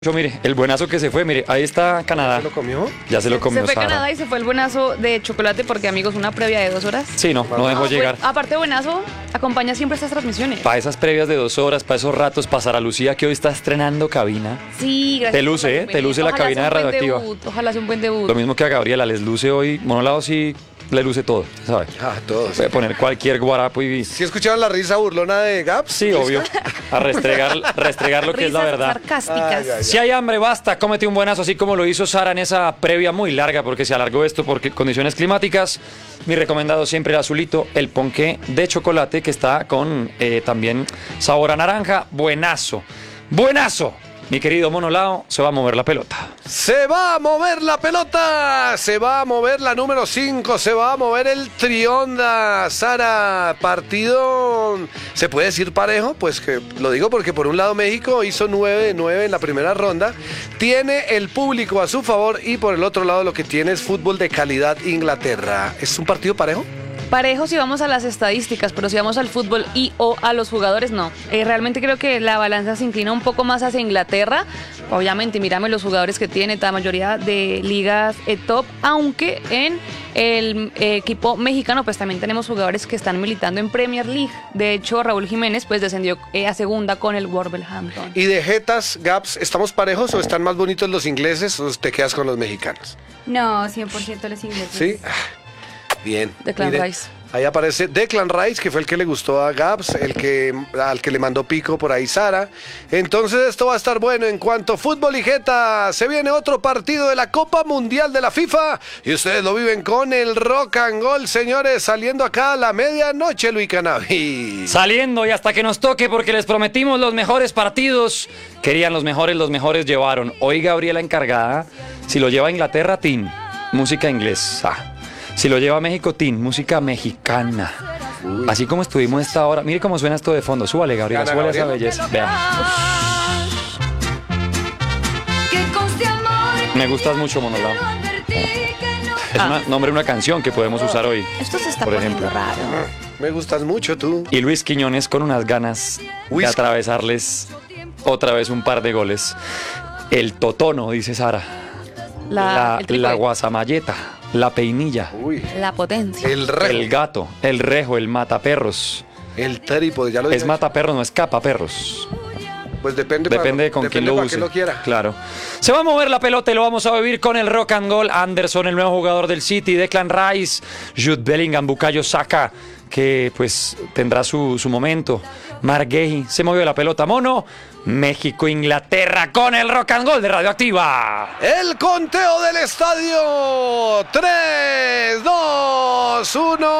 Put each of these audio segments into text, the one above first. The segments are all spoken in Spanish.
Mire, el buenazo que se fue, mire, ahí está Canadá. ¿Se lo comió? Ya se lo comió Se fue Sara. Canadá y se fue el buenazo de chocolate porque, amigos, una previa de 2 horas. Sí, no dejó llegar. Aparte, buenazo acompaña siempre estas transmisiones. Para esas previas de 2 horas, para esos ratos, para Sara Lucía, que hoy está estrenando cabina. Sí, gracias. Te luce, te luce la cabina de Radioactiva. Ojalá sea un buen debut. Lo mismo que a Gabriela, les luce hoy. Monolado sí le luce todo, ¿sabes? Todos. Puede poner cualquier guarapo y... ¿Sí escucharon la risa burlona de Gaps? Sí, obvio. A restregar lo que es la Risas verdad. sarcásticas. Ay. Si hay hambre, basta, cómete un buenazo, así como lo hizo Sara en esa previa muy larga, porque se alargó esto por condiciones climáticas. Mi recomendado siempre el azulito, el ponqué de chocolate, que está con también sabor a naranja. Buenazo, buenazo. Mi querido Monolao, se va a mover la pelota. Se va a mover la pelota, se va a mover la número 5, se va a mover el Trionda. Sara, partido, ¿se puede decir parejo? Pues que lo digo porque por un lado México hizo 9 de 9 en la primera ronda, tiene el público a su favor y por el otro lado lo que tiene es fútbol de calidad Inglaterra. ¿Es un partido parejo? Parejo si vamos a las estadísticas, pero si vamos al fútbol y o a los jugadores, no. Realmente creo que la balanza se inclina un poco más hacia Inglaterra. Obviamente, mírame los jugadores que tiene, la mayoría de ligas top, aunque en el equipo mexicano pues también tenemos jugadores que están militando en Premier League. De hecho, Raúl Jiménez pues descendió a segunda con el Wolverhampton. ¿Y de jetas, Gaps, estamos parejos o están más bonitos los ingleses o te quedas con los mexicanos? No, 100% los ingleses. ¿Sí? Bien. Declan Mire, Rice. Ahí aparece Declan Rice, que fue el que le gustó a Gaps, al que le mandó pico por ahí Sara. Entonces esto va a estar bueno en cuanto a fútbol y jeta. Se viene otro partido de la Copa Mundial de la FIFA y ustedes lo viven con el Rock and Roll, señores, saliendo acá a la medianoche, Luis Canavi. Saliendo y hasta que nos toque, porque les prometimos los mejores partidos. Querían los mejores llevaron. Hoy Gabriela encargada, si lo lleva a Inglaterra, Tin, música inglesa. Si lo lleva a México, Tin, música mexicana. Uy. Así como estuvimos esta hora. Mire cómo suena esto de fondo. Súbale, Gabriela, súbale esa belleza. Vean. Me gustas mucho, Monolao. Es nombre de una canción que podemos usar hoy. Esto se está por poniendo ejemplo. raro. Me gustas mucho tú. Y Luis Quiñones con unas ganas de atravesarles otra vez un par de goles. El totono, dice Sara. La guasamayeta. La peinilla. Uy. La potencia. El rejo. El gato. El rejo. El mataperros. El trípode, ya lo dije. Es mataperros, no Pues escapaperros. depende con quién lo use. Lo quiera. Claro. Se va a mover la pelota y lo vamos a vivir con el Rock and Roll. Anderson, el nuevo jugador del City. Declan Rice. Jude Bellingham. Bukayo Saka, que pues tendrá su momento. Marc Guehi. Se movió la pelota. Mono. México, Inglaterra con el Rock and Roll de Radioactiva. El conteo del estadio. 3, 2,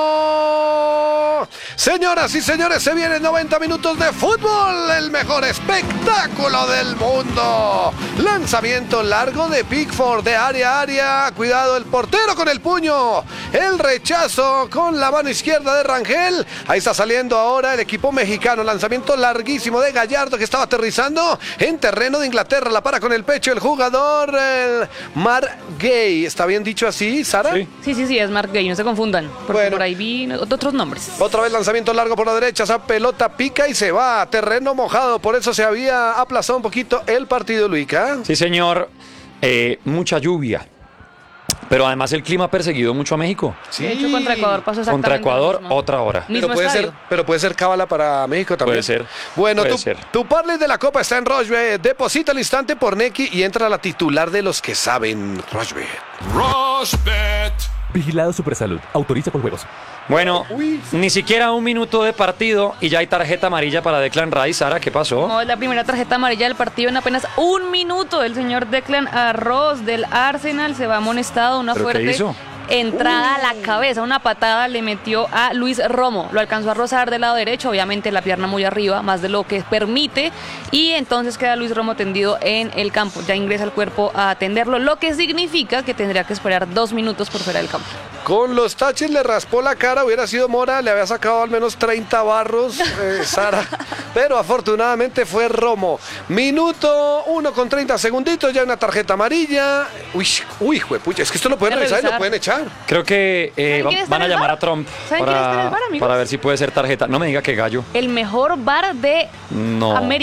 1. Señoras y señores, se vienen 90 minutos de fútbol. El mejor espectáculo del mundo. Lanzamiento largo de Pickford de área a área. Cuidado el portero con el puño. El rechazo con la mano izquierda de Rangel. Ahí está saliendo ahora el equipo mexicano. Lanzamiento larguísimo de Gallardo, que estaba aterrizando en terreno de Inglaterra. La para con el pecho el jugador Marc Guehi. ¿Está bien dicho así, Sara? Sí, es Marc Guehi, no se confundan. Porque bueno, por ahí vi otros nombres. Otra vez lanzamiento largo por la derecha. Esa pelota pica y se va a terreno mojado. Por eso se había aplazado un poquito el partido, Luica. Sí, señor. Mucha lluvia. Pero además el clima ha perseguido mucho a México. Sí. De hecho, contra Ecuador pasó exactamente Contra Ecuador, lo mismo. otra hora. Pero puede ser cábala para México también. Puede ser. Bueno, puede ser. Tu parlay de la Copa está en Rochebet. Deposita al instante por Nequi y entra la titular de los que saben. Rochebet. Rochebet. Vigilado Supersalud. Autoriza con juegos. Bueno, ni siquiera un minuto de partido y ya hay tarjeta amarilla para Declan Rice. Sara, ¿qué pasó? No, la primera tarjeta amarilla del partido en apenas un minuto. El señor Declan Arroz del Arsenal se va amonestado. Una ¿Pero fuerte qué hizo? entrada a la cabeza, una patada le metió a Luis Romo, lo alcanzó a rozar del lado derecho, obviamente la pierna muy arriba, más de lo que permite, y entonces queda Luis Romo tendido en el campo, ya ingresa el cuerpo a atenderlo, lo que significa que tendría que esperar 2 minutos por fuera del campo. Con los taches le raspó la cara, hubiera sido Mora, le había sacado al menos 30 barros, Sara, pero afortunadamente fue Romo. Minuto 1 con 30 segunditos, ya una tarjeta amarilla. Uy, juepucha, es que esto lo pueden revisar y lo pueden echar. Creo que ¿Saben quién está van a en el llamar bar? a Trump ¿Saben quién está en el bar, amigos? para ver si puede ser tarjeta. No me diga que Gallo. El mejor bar de No. América.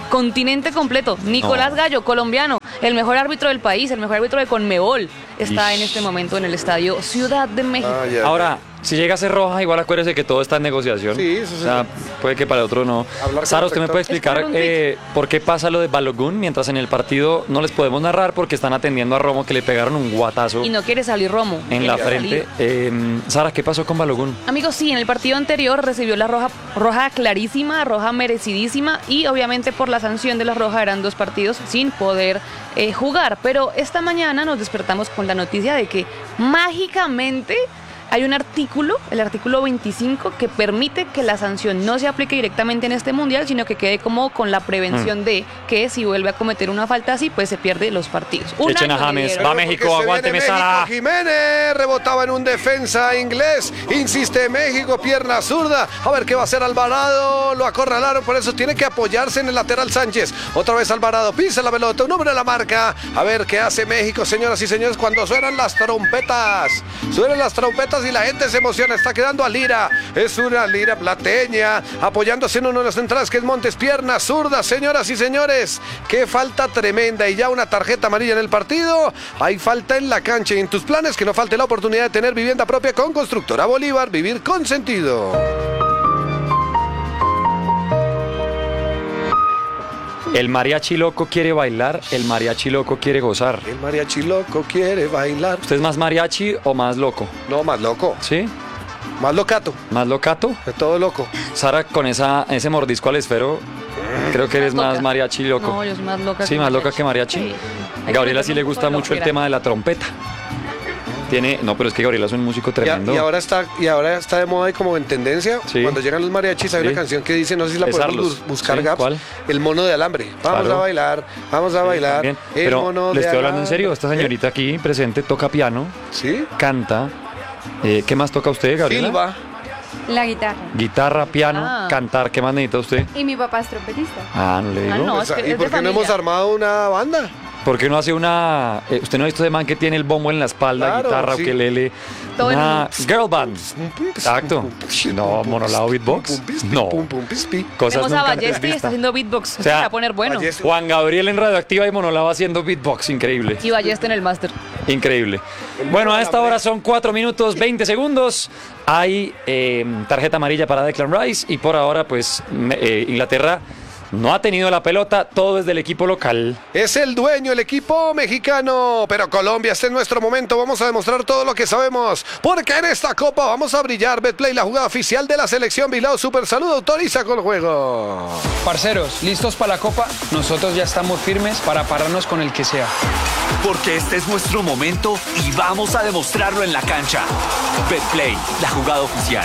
continente completo. Nicolás Gallo, colombiano, el mejor árbitro del país, el mejor árbitro de Conmebol, está en este momento en el estadio Ciudad de México. Ahora, si llega a ser roja, igual acuérdese que todo está en negociación. Sí, eso sí. O sea, puede que para otro no. Hablar con Sara, ¿usted me puede explicar Espera un tweet. por qué pasa lo de Balogun mientras en el partido no les podemos narrar porque están atendiendo a Romo que le pegaron un guatazo Y no quiere salir Romo. en quiere la salir. frente? Sara, ¿qué pasó con Balogun? Amigos, sí, en el partido anterior recibió la roja clarísima, roja merecidísima y obviamente por la sanción de la roja eran 2 partidos sin poder jugar. Pero esta mañana nos despertamos con la noticia de que mágicamente hay un artículo, el artículo 25, que permite que la sanción no se aplique directamente en este mundial, sino que quede como con la prevención de que si vuelve a cometer una falta así, pues se pierde los partidos. Un Echen a año le James, dieron. va México, aguánteme, Sara. Jiménez rebotaba en un defensa inglés. Insiste México, pierna zurda. A ver qué va a hacer Alvarado. Lo acorralaron, por eso tiene que apoyarse en el lateral Sánchez. Otra vez Alvarado, pisa la pelota, un hombre a la marca. A ver qué hace México, señoras y señores, cuando suenan las trompetas. Suenan las trompetas y la gente se emociona. Está quedando a Lira. Es una Lira plateña, apoyándose en uno de los centrales que es Montes, pierna zurda, señoras y señores. Qué falta tremenda y ya una tarjeta amarilla en el partido. Hay falta en la cancha y en tus planes que no falte la oportunidad de tener vivienda propia con Constructora Bolívar. Vivir con sentido. El mariachi loco quiere bailar, el mariachi loco quiere gozar. El mariachi loco quiere bailar. ¿Usted es más mariachi o más loco? No, más loco. ¿Sí? Más locato. ¿Más locato? De todo loco. Sara, con ese mordisco al esfero, creo que eres más Loca. mariachi loco. No, yo soy más loca. Sí, más loca que mariachi. Sí. A Gabriela sí le gusta Por mucho el loquera. tema de la trompeta. No, pero es que Gabriela es un músico tremendo. Y ahora está de moda y como en tendencia. Sí. Cuando llegan los mariachis hay Sí. una canción que dice, no sé si la podemos Besarlos. buscar, Sí, Gaps. ¿cuál? El mono de alambre. Vamos Claro. a bailar, vamos a bailar. También. El Pero mono le de estoy hablando en alambre. serio. Esta señorita aquí presente toca piano, ¿Sí? canta. ¿Qué más toca usted, Gabriela? Silva. La guitarra. Guitarra, piano, Ah. cantar. ¿Qué más necesita usted? Y mi papá es trompetista. Ah, no le digo. No, Pues, es que ¿y es por de qué no hemos familia. armado una banda? ¿Por qué no hace una... usted no ha visto ese man que tiene el bombo en la espalda, Claro, guitarra, sí. ukelele, Todo en una girl band? Exacto. No, monolado beatbox. No. Cosas Tenemos a nunca Ballesta y antes está vistas. haciendo beatbox. Esto sea, se va a poner bueno. Ballesta. Juan Gabriel en Radioactiva y Monolado haciendo beatbox. Increíble. Y Ballesta en el máster. Increíble. Bueno, a esta hora son 4 minutos 20 segundos. Hay tarjeta amarilla para Declan Rice y por ahora pues Inglaterra no ha tenido la pelota, todo es del equipo local. Es el dueño, el equipo mexicano. Pero Colombia, este es nuestro momento. Vamos a demostrar todo lo que sabemos. Porque en esta copa vamos a brillar. Betplay, la jugada oficial de la selección Bilbao Super Salud, autoriza con el juego. Parceros, ¿listos para la copa? Nosotros ya estamos firmes para pararnos con el que sea. Porque este es nuestro momento y vamos a demostrarlo en la cancha. Betplay, la jugada oficial.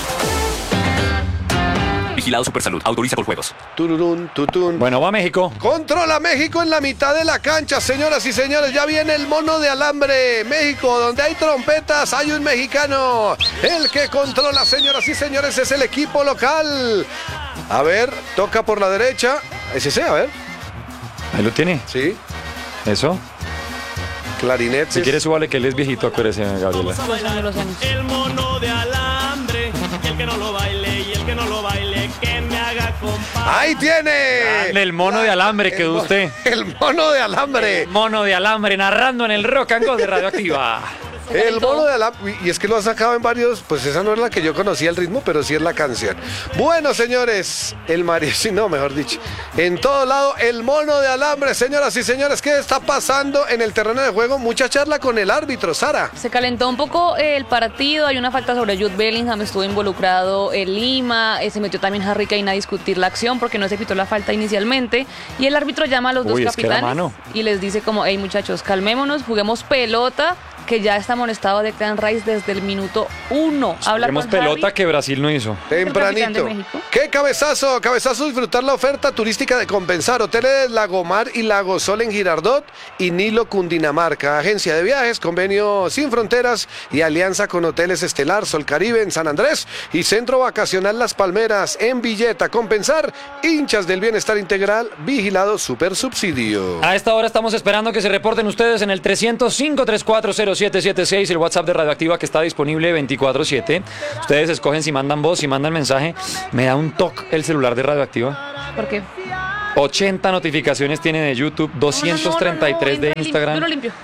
Vigilado Supersalud. Autoriza por juegos. Tururún, tutún. Bueno, va México. Controla México en la mitad de la cancha, señoras y señores. Ya viene el mono de alambre. México, donde hay trompetas, hay un mexicano. El que controla, señoras y señores, es el equipo local. A ver, toca por la derecha. Ese sí, a ver. Ahí lo tiene. Sí, Eso. clarinetes. Si quiere, súbale que él es viejito, acuérdese, Gabriela. El mono de alambre, y el que no lo baile, y el que no lo baile, que me haga compadre. ¡Ahí tiene! El mono de alambre El quedó mo- usted. El mono de alambre. Mono de alambre narrando en el Rock and Go de Radioactiva. El mono de alambre. Y es que lo ha sacado en varios. Pues esa no es la que yo conocía el ritmo, pero sí es la canción. Bueno, señores, el mariachi, no, mejor dicho. En todo lado, el mono de alambre, señoras y señores. ¿Qué está pasando en el terreno de juego? Mucha charla con el árbitro, Sara. Se calentó un poco el partido, hay una falta sobre Jude Bellingham, estuvo involucrado en Lima, se metió también Harry Kane a discutir la acción porque no se pitó la falta inicialmente y el árbitro llama a los dos Uy, es que era capitanes mano. y les dice como, hey muchachos, calmémonos, juguemos pelota, que ya está amonestado Declan Rice desde el minuto 1. Habla Tenemos con pelota Harry. que Brasil no hizo. Tempranito. capitán de México. ¡Qué cabezazo! Cabezazo disfrutar la oferta turística de Compensar. Hoteles Lagomar y Lago Sol en Girardot y Nilo Cundinamarca. Agencia de viajes, convenio sin fronteras y alianza con Hoteles Estelar, Sol Caribe en San Andrés y Centro Vacacional Las Palmeras en Villeta. Compensar, hinchas del bienestar integral, vigilado super subsidio. A esta hora estamos esperando que se reporten ustedes en el 305-340776, el WhatsApp de Radioactiva que está disponible 24/7. Ustedes escogen si mandan voz, si mandan mensaje. Me da un toque el celular de Radioactiva. ¿Por qué? 80 notificaciones tiene de YouTube, 233 de Instagram, Yo lo limpio.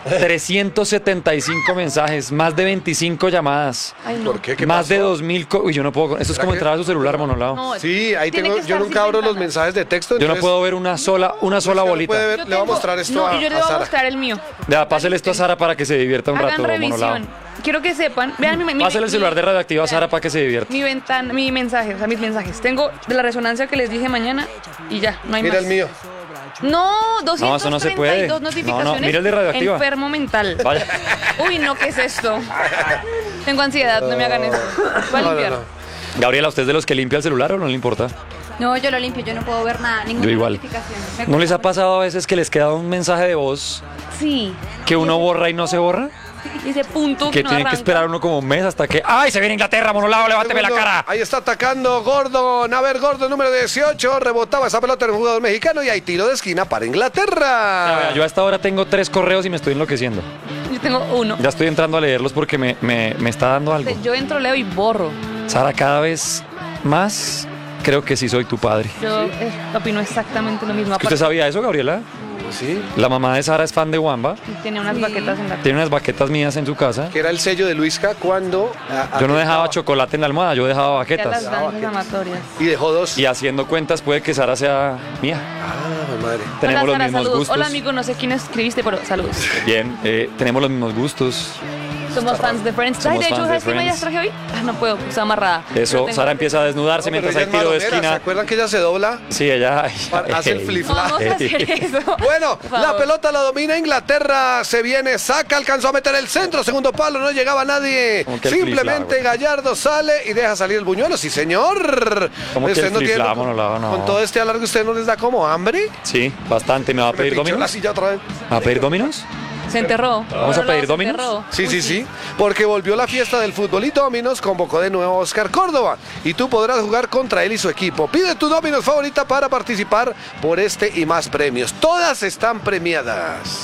375 mensajes, más de 25 llamadas, Ay, no. ¿Por qué? ¿Qué más pasó? de 2000... Uy, yo no puedo... Eso es ¿Será como que- entrar a su celular, monolado. No, Sí, ahí tiene tengo. que Yo estar nunca sin abro los ventana. mensajes de texto. Yo no entonces- puedo ver una sola bolita. puede ver. Yo Le voy a tengo- mostrar esto no, a y yo le voy a Sara. mostrar el mío. Vea, pásale esto a Sara para que se divierta un Hagan rato, revisión. monolado. Quiero que sepan, vean Pásale el celular de Radioactiva a Sara para que se divierta. mi ventana, mi mensaje, o sea, mis mensajes. Tengo de la resonancia que les dije mañana y ya, no hay Mira más. el mío. No, No, eso no se puede. 232 notificaciones. No, mira el de Radioactiva. Enfermo mental. Vaya. Uy, no, ¿qué es esto? Tengo ansiedad, no me hagan eso. Voy a limpiar. Gabriela, ¿usted es de los que limpia el celular o no le importa? No, yo lo limpio, yo no puedo ver nada, ninguna Yo igual. notificación. Me ¿No les ha cuesta pasado a veces que les queda un mensaje de voz Sí. que uno borra y no se borra? Ese punto Que no tienen que arranca. esperar uno como un mes hasta que... ¡Ay, se viene Inglaterra, monolado! ¡Levánteme la Segundo, cara! Ahí está atacando Gordon. A ver, Gordon, número 18. Rebotaba esa pelota en un jugador mexicano y hay tiro de esquina para Inglaterra. Vea, yo a esta hora tengo 3 correos y me estoy enloqueciendo. Yo tengo uno. Ya estoy entrando a leerlos porque me está dando algo. Yo entro, leo y borro. Sara, cada vez más creo que sí soy tu padre. Yo opino exactamente lo mismo. ¿Usted Aparte, sabía eso, Gabriela? Sí, La mamá de Sara es fan de Wamba. tiene unas baquetas en la Tiene unas baquetas mías en su casa. que era el sello de Luisca cuando. Yo no dejaba chocolate en la almohada, yo dejaba las baquetas. danzas amatorias. Y dejó dos. Y haciendo cuentas puede que Sara sea mía. Ah, madre. Tenemos Hola, los Sara, mismos saludos. gustos. Hola, amigo, no sé quién escribiste, pero saludos. Bien, tenemos los mismos gustos. Somos fans de Friends. Ay, Somos de hecho, fans ¿sabes de qué me Friends. traje hoy? Ah, no puedo, está amarrada. Eso, Pero tengo- Sara empieza a desnudarse No, pero mientras hay ella es tiro de maromera, ¿se esquina. acuerdan que ella se dobla? Sí, ella... Hace el flip flap. Vamos a hacer eso. Bueno, Por la favor. pelota la domina Inglaterra, se viene, saca, alcanzó a meter el centro, segundo palo, no llegaba nadie. Como que el Simplemente flip-flap, Gallardo sale y deja salir el buñuelo, sí señor. Como que Usted el no tiene- flip-flap, monolado, no. Con todo este alargue, ¿usted no les da como hambre? Sí, bastante. ¿Me va a pedir Pinchó la Dominos? silla otra vez. ¿Va a pedir Dominos? Se enterró. ¿Vamos a pedir Se Domino's? enterró. Sí, Uy, sí, sí, porque volvió la fiesta del fútbol y Dominos convocó de nuevo a Oscar Córdoba y tú podrás jugar contra él y su equipo. Pide tu Dominos favorita para participar por este y más premios. Todas están premiadas.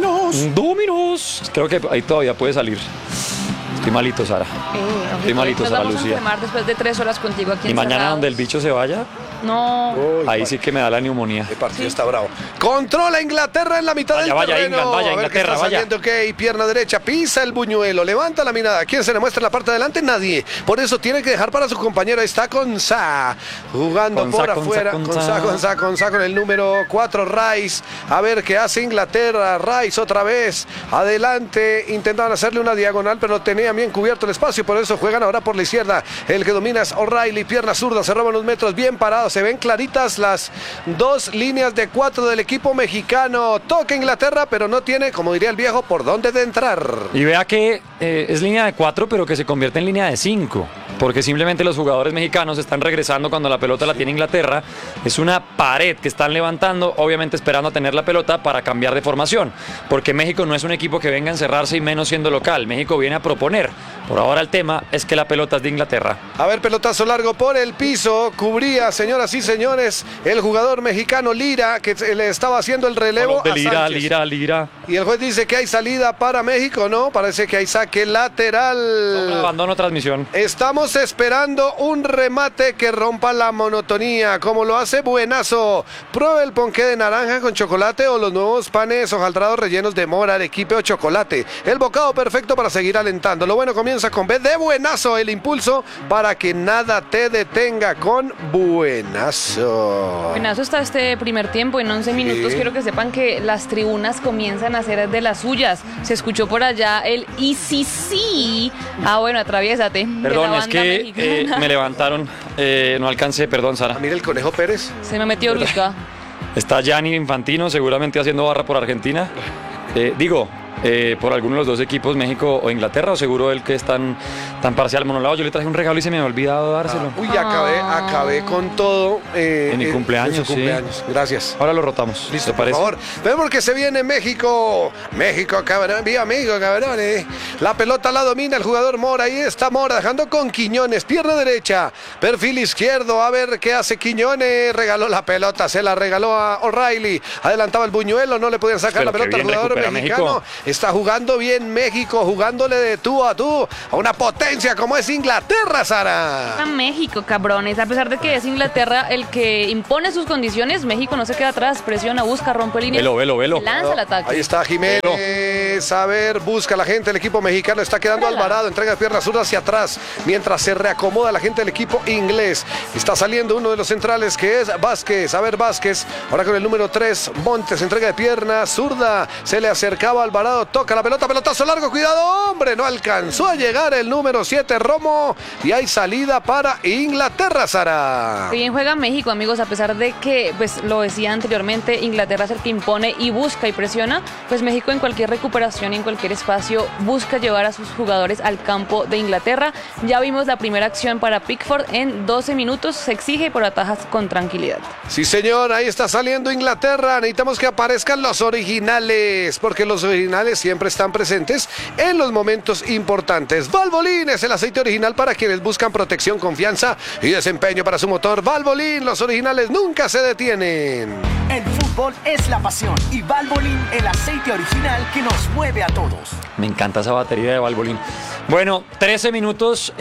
¡Dominos! Creo que ahí todavía puede salir. Estoy malito, Sara. Estoy malito, Nos Sara vamos a Lucía. enfermar después de 3 horas contigo aquí Y mañana encerrados. donde el bicho se vaya, No. Uy, ahí sí que me da la neumonía. El partido está bravo. Controla Inglaterra en la mitad Vaya, del vaya, terreno. England, vaya, A ver qué Inglaterra, está vaya. saliendo, ok, pierna derecha, pisa el buñuelo, levanta la mirada. ¿Quién se le muestra en la parte de adelante? Nadie. Por eso tiene que dejar para su compañero. Ahí está Konsa, jugando Konsa, por Konsa, afuera. Konsa. Konsa con el número 4, Rice. A ver qué hace Inglaterra. Rice otra vez. Adelante. Intentaban hacerle una diagonal, pero no tenía bien cubierto el espacio. Por eso juegan ahora por la izquierda. El que domina es O'Reilly, pierna zurda, se roban unos metros, bien parado. Se ven claritas las dos líneas de 4 del equipo mexicano. Toca Inglaterra, pero no tiene, como diría el viejo, por dónde de entrar. Y vea que es línea de 4, pero que se convierte en línea de 5. Porque simplemente los jugadores mexicanos están regresando cuando la pelota la tiene Inglaterra. Es una pared que están levantando, obviamente esperando a tener la pelota para cambiar de formación. Porque México no es un equipo que venga a encerrarse y menos siendo local. México viene a proponer. Por ahora el tema es que la pelota es de Inglaterra. A ver, pelotazo largo por el piso. Cubría, señoras y señores, el jugador mexicano Lira, que le estaba haciendo el relevo De a Lira, Sánchez. Lira. Y el juez dice que hay salida para México, ¿no? Parece que hay saque lateral. Abandono transmisión. Estamos esperando un remate que rompa la monotonía, como lo hace Buenazo. Pruebe el ponqué de naranja con chocolate o los nuevos panes hojaldrados rellenos de mora, arequipe o chocolate. El bocado perfecto para seguir alentando. Lo bueno comienza con B de Buenazo, el impulso para que nada te detenga con Buenazo. Buenazo está este primer tiempo. En 11 minutos quiero que sepan que las tribunas comienzan a hacer de las suyas. Se escuchó por allá el ICC. Ah, bueno, atraviésate. de la Perdón, es banda que mexicana. me levantaron. No alcancé, perdón, Sara. Mira el Conejo Pérez. Se me metió Luisca. Está Gianni Infantino, seguramente haciendo barra por Argentina. Por alguno de los dos equipos, México o Inglaterra, o seguro el que es tan parcial. Monolado, yo le traje un regalo y se me había olvidado dárselo. Uy, acabé con todo. En mi cumpleaños, en su sí. cumpleaños. Gracias. Ahora lo rotamos. Listo, ¿te por parece? favor. Vemos que se viene México. México, cabrón. Viva México, cabrón. La pelota la domina el jugador Mora. Ahí está Mora, dejando con Quiñones. Pierna derecha. Perfil izquierdo. A ver qué hace Quiñones. Regaló la pelota. Se la regaló a O'Reilly. Adelantaba el buñuelo. No le podían sacar Pero la pelota qué al bien jugador recupera mexicano. México. Está jugando bien México. Jugándole de tú a una potencia potencia como es Inglaterra, Sara. A México, cabrones. A pesar de que es Inglaterra el que impone sus condiciones, México no se queda atrás, presiona, busca, rompe líneas. Velo. Lanza el ataque. Ahí está Jiménez. A ver, busca la gente. El equipo mexicano está quedando Alvarado. Entrega de pierna zurda hacia atrás. Mientras se reacomoda la gente del equipo inglés. Está saliendo uno de los centrales que es Vázquez. A ver, Vázquez. Ahora con el número 3. Montes. Entrega de pierna zurda. Se le acercaba Alvarado. Toca la pelota. Pelotazo largo. Cuidado, hombre. No alcanzó a llegar el número 7, Romo. Y hay salida para Inglaterra, Sara. Bien juega México, amigos, a pesar de que, pues lo decía anteriormente, Inglaterra es el que impone y busca y presiona, pues México en cualquier recuperación y en cualquier espacio busca llevar a sus jugadores al campo de Inglaterra. Ya vimos la primera acción para Pickford en 12 minutos, se exige por atajas con tranquilidad. Sí, señor, ahí está saliendo Inglaterra. Necesitamos que aparezcan los originales, porque los originales siempre están presentes en los momentos importantes. Valvoline es el aceite original para quienes buscan protección, confianza y desempeño para su motor. Valvoline, los originales nunca se detienen. El fútbol es la pasión y Valvoline, el aceite original que nos mueve a todos. Me encanta esa batería de Valvoline. Bueno, 13 minutos,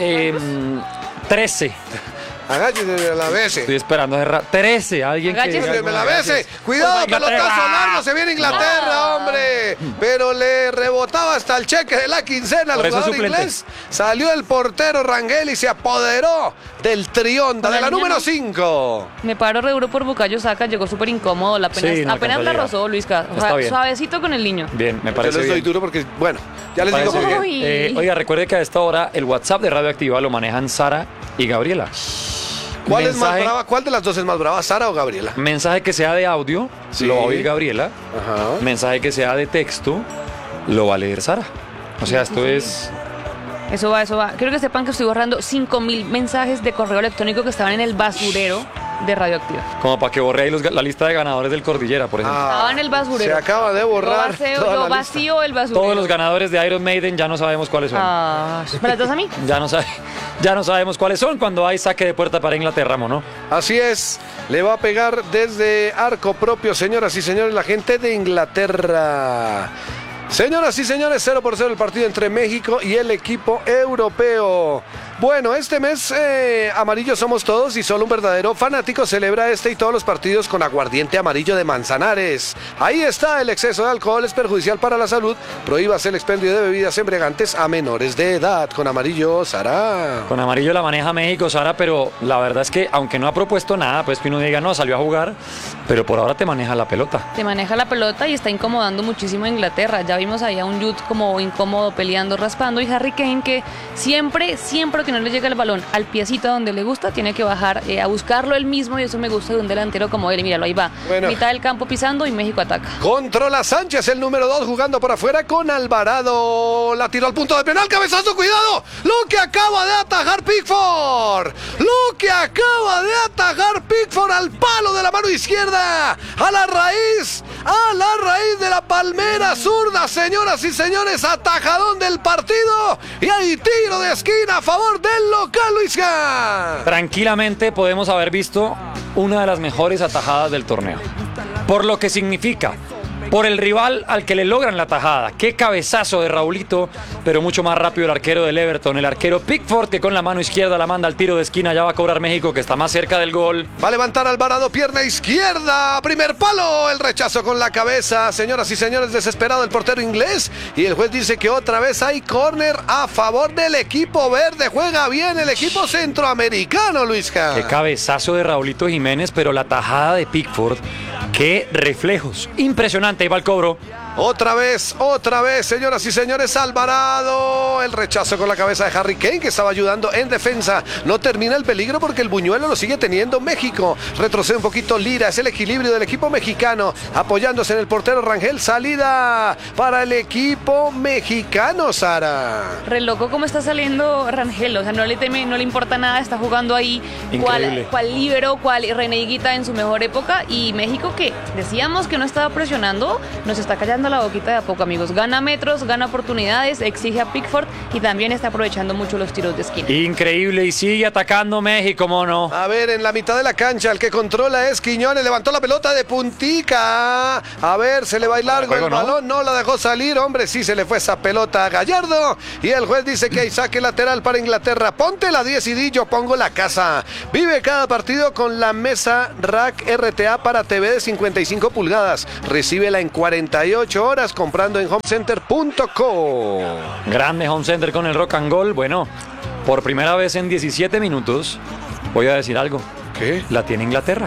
13. Agáchese, la bese. Estoy esperando a 13, alguien que diga me la bese. Cuidado, pelotazo largo, se viene Inglaterra, hombre. Pero le rebotaba hasta el cheque de la quincena al jugador inglés. Salió el portero Rangel y se apoderó del trionda, de la número 5. Me paro re duro por Bukayo Saka, llegó súper incómodo, apenas la rozó, Luisca. Suavecito con el niño. Bien, me parece Yo les doy bien. duro porque, bueno, ya les digo por qué. Oiga, recuerde que a esta hora el WhatsApp de Radio Activa lo manejan Sara y Gabriela. ¿Cuál es más brava? ¿Cuál de las dos es más brava, Sara o Gabriela? Mensaje que sea de audio, Sí. lo va a oír Gabriela. Ajá. Mensaje que sea de texto, lo va a leer Sara. O sea, esto es... Eso va. Quiero que sepan que estoy borrando 5.000 mensajes de correo electrónico que estaban en el basurero de Radioactiva. Como para que borre ahí la lista de ganadores del Cordillera, por ejemplo. Estaba en el basurero. Se acaba de borrar. Yo vacío el basurero. Todos los ganadores de Iron Maiden ya no sabemos cuáles son. ¿Me las das a mí? Ya no sabemos cuáles son cuando hay saque de puerta para Inglaterra, ¿no? Así es, le va a pegar desde arco propio, señoras y señores, la gente de Inglaterra. Señoras y señores, 0-0 el partido entre México y el equipo europeo. Bueno, este mes amarillo somos todos y solo un verdadero fanático celebra este y todos los partidos con aguardiente amarillo de Manzanares. Ahí está, el exceso de alcohol es perjudicial para la salud. Prohíbase el expendio de bebidas embriagantes a menores de edad. Con amarillo, Sara. Con amarillo la maneja México, Sara, pero la verdad es que aunque no ha propuesto nada, pues que uno diga, no, salió a jugar, pero por ahora te maneja la pelota. Te maneja la pelota y está incomodando muchísimo a Inglaterra. Ya vimos ahí a un Jude como incómodo, peleando, raspando, y Harry Kane que siempre que no le llega el balón al piecito donde le gusta, tiene que bajar a buscarlo él mismo, y eso me gusta de un delantero como él. Y míralo, ahí va. Bueno. Mitad del campo pisando y México ataca. Controla Sánchez, el número 2, jugando por afuera con Alvarado. La tiró al punto de penal, cabezazo, cuidado. Lo que acaba de atajar Pickford. Lo que acaba de atajar Pickford al palo de la mano izquierda. A la raíz de la palmera zurda, señoras y señores. Atajadón del partido. Y hay tiro de esquina a favor del local, Luisca. Tranquilamente podemos haber visto una de las mejores atajadas del torneo. Por lo que significa, por el rival al que le logran la tajada. Qué cabezazo de Raulito, pero mucho más rápido el arquero del Everton, el arquero Pickford, que con la mano izquierda la manda al tiro de esquina. Ya va a cobrar México, que está más cerca del gol. Va a levantar Alvarado, pierna izquierda, primer palo, el rechazo con la cabeza. Señoras y señores, desesperado el portero inglés, y el juez dice que otra vez hay córner a favor del equipo verde. Juega bien el equipo centroamericano, Luisca. Qué cabezazo de Raulito Jiménez, pero la tajada de Pickford, qué reflejos. Impresionante, ahí va el cobro. Otra vez, señoras y señores, Alvarado. El rechazo con la cabeza de Harry Kane, que estaba ayudando en defensa. No termina el peligro porque el buñuelo lo sigue teniendo México. Retrocede un poquito Lira, es el equilibrio del equipo mexicano, apoyándose en el portero Rangel. Salida para el equipo mexicano, Sara. Re loco cómo está saliendo Rangel, o sea, no le teme, no le importa nada, está jugando ahí cual líbero, cual René Higuita en su mejor época. Y México, que decíamos que no estaba presionando, nos está callando calentando la boquita de a poco, amigos. Gana metros, gana oportunidades, exige a Pickford y también está aprovechando mucho los tiros de esquina. Increíble, y sigue atacando México, mono. A ver, en la mitad de la cancha, el que controla es Quiñones, levantó la pelota de puntica. A ver, se le va a ir largo el balón, no la dejó salir, hombre, sí se le fue esa pelota a Gallardo. Y el juez dice que hay saque lateral para Inglaterra. Ponte la 10 y di, yo pongo la casa. Vive cada partido con la mesa Rack RTA para TV de 55 pulgadas. Recíbela en 48 horas comprando en homecenter.co. Grande Home Center con el rock and roll. Bueno, por primera vez en 17 minutos, voy a decir algo. ¿Qué? La tiene Inglaterra.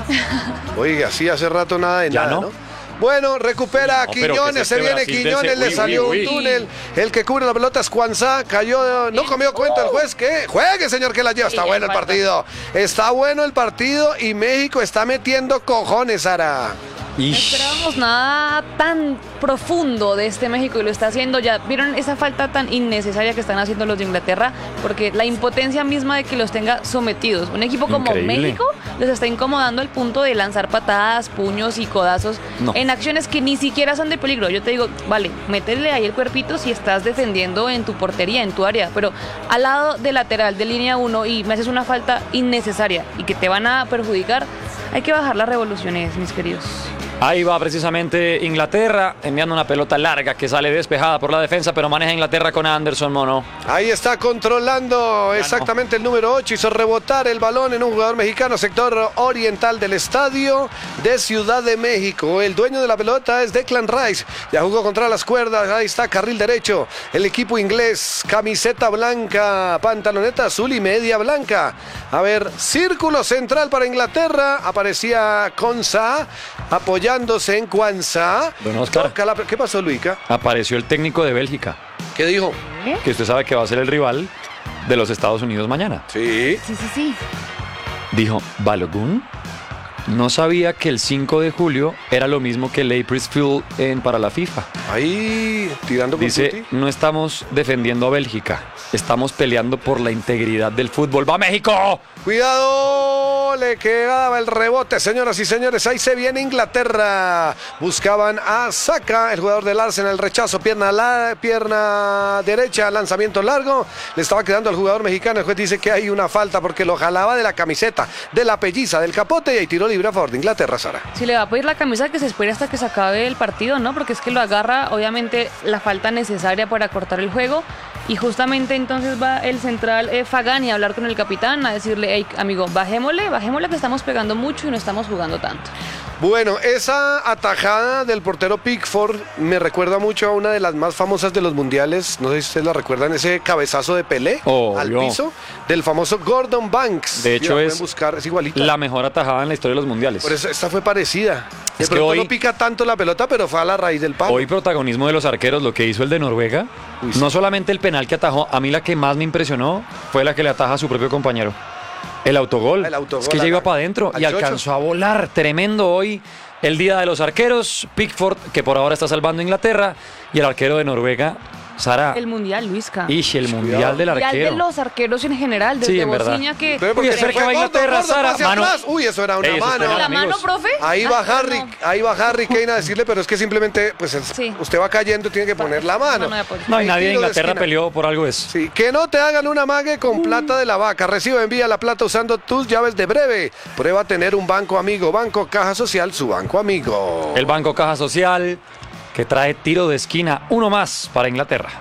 Oiga, sí, hace rato nada de Ya nada, no. ¿no? Bueno, recupera No, pero Quiñones, que se viene Brasil Quiñones, de ese- le salió uy. un túnel. El que cubre la pelota es Cuanzá, cayó, no comió cuenta el juez. ¿Qué? Juegue, señor, que la lleva. Está Sí, bueno el falta. partido. Está bueno el partido y México está metiendo cojones, Sara. No esperábamos nada tan profundo de este México y lo está haciendo ya. ¿Vieron esa falta tan innecesaria que están haciendo los de Inglaterra? Porque la impotencia misma de que los tenga sometidos. Un equipo como Increíble. México los está incomodando al punto de lanzar patadas, puños y codazos No. en acciones que ni siquiera son de peligro. Yo te digo, vale, métele ahí el cuerpito si estás defendiendo en tu portería, en tu área, pero al lado de lateral, de línea 1 y me haces una falta innecesaria y que te van a perjudicar, hay que bajar las revoluciones, mis queridos. Ahí va precisamente Inglaterra, enviando una pelota larga que sale despejada por la defensa, pero maneja Inglaterra con Anderson, mono. Ahí está controlando exactamente el número 8. Hizo rebotar el balón en un jugador mexicano, sector oriental del estadio de Ciudad de México. El dueño de la pelota es Declan Rice. Ya jugó contra las cuerdas. Ahí está, carril derecho. El equipo inglés, camiseta blanca, pantaloneta azul y media blanca. A ver, círculo central para Inglaterra. Aparecía Konsa apoyándose en Cuanzá. Don Oscar. ¿Qué pasó, Luica? Apareció el técnico de Bélgica, ¿Qué dijo? que usted sabe que va a ser el rival de los Estados Unidos mañana. Sí. Sí. Dijo, Balogun no sabía que el 5 de julio era lo mismo que el April Fool para la FIFA. Ahí, tirando con Dice, Tuti. no estamos defendiendo a Bélgica, estamos peleando por la integridad del fútbol. ¡Va México! Cuidado, le quedaba el rebote, señoras y señores. Ahí se viene Inglaterra. Buscaban a Saka, el jugador del Arsenal, el rechazo, pierna derecha, lanzamiento largo. Le estaba quedando al jugador mexicano. El juez dice que hay una falta porque lo jalaba de la camiseta, de la pelliza, del capote y ahí tiró libre a favor de Inglaterra, Sara. Si le va a pedir la camisa, que se espere hasta que se acabe el partido, ¿no? Porque es que lo agarra, obviamente, la falta necesaria para cortar el juego. Y justamente entonces va el central Fagani a hablar con el capitán, a decirle, hey, amigo, bajémosle que estamos pegando mucho y no estamos jugando tanto. Bueno, esa atajada del portero Pickford me recuerda mucho a una de las más famosas de los mundiales. No sé si ustedes la recuerdan, ese cabezazo de Pelé al piso del famoso Gordon Banks. De hecho, pueden es buscar, es igualita. la mejor atajada en la historia de los mundiales. Por eso esta fue parecida. De Es que pronto hoy- no pica tanto la pelota, pero fue a la raíz del palo. Hoy protagonismo de los arqueros, lo que hizo el de Noruega. Uy, sí. No solamente el penal que atajó, a mí la que más me impresionó fue la que le ataja a su propio compañero. El autogol. El autogol Es que ya iba para adentro al y chocho. alcanzó a volar. Tremendo hoy. El día de los arqueros, Pickford, que por ahora está salvando a Inglaterra, y el arquero de Noruega, Sara. El mundial, Luisca. Ish, el mundial del Y al de arquero. los arqueros en general, desde Sí, en verdad. Bociña que... Pero porque Uy, espera se que fue va Inglaterra, Sara. pase Mano. atrás. Uy, eso era una Ey, eso es mano. penal, ¿La mano, amigos. profe? Ahí va Harry, perdón. ahí va Harry Kane a decirle, pero es que simplemente, pues Sí. usted va cayendo, tiene que poner la mano. Mano de apoyo. No, y Ahí nadie de tiro de Inglaterra esquina. peleó por algo es. Sí, que no te hagan una mague con plata de la vaca. Recibe, envía la plata usando tus llaves de breve. Prueba a tener un banco amigo. Banco Caja Social, su banco amigo. El Banco Caja Social, que trae tiro de esquina, uno más para Inglaterra.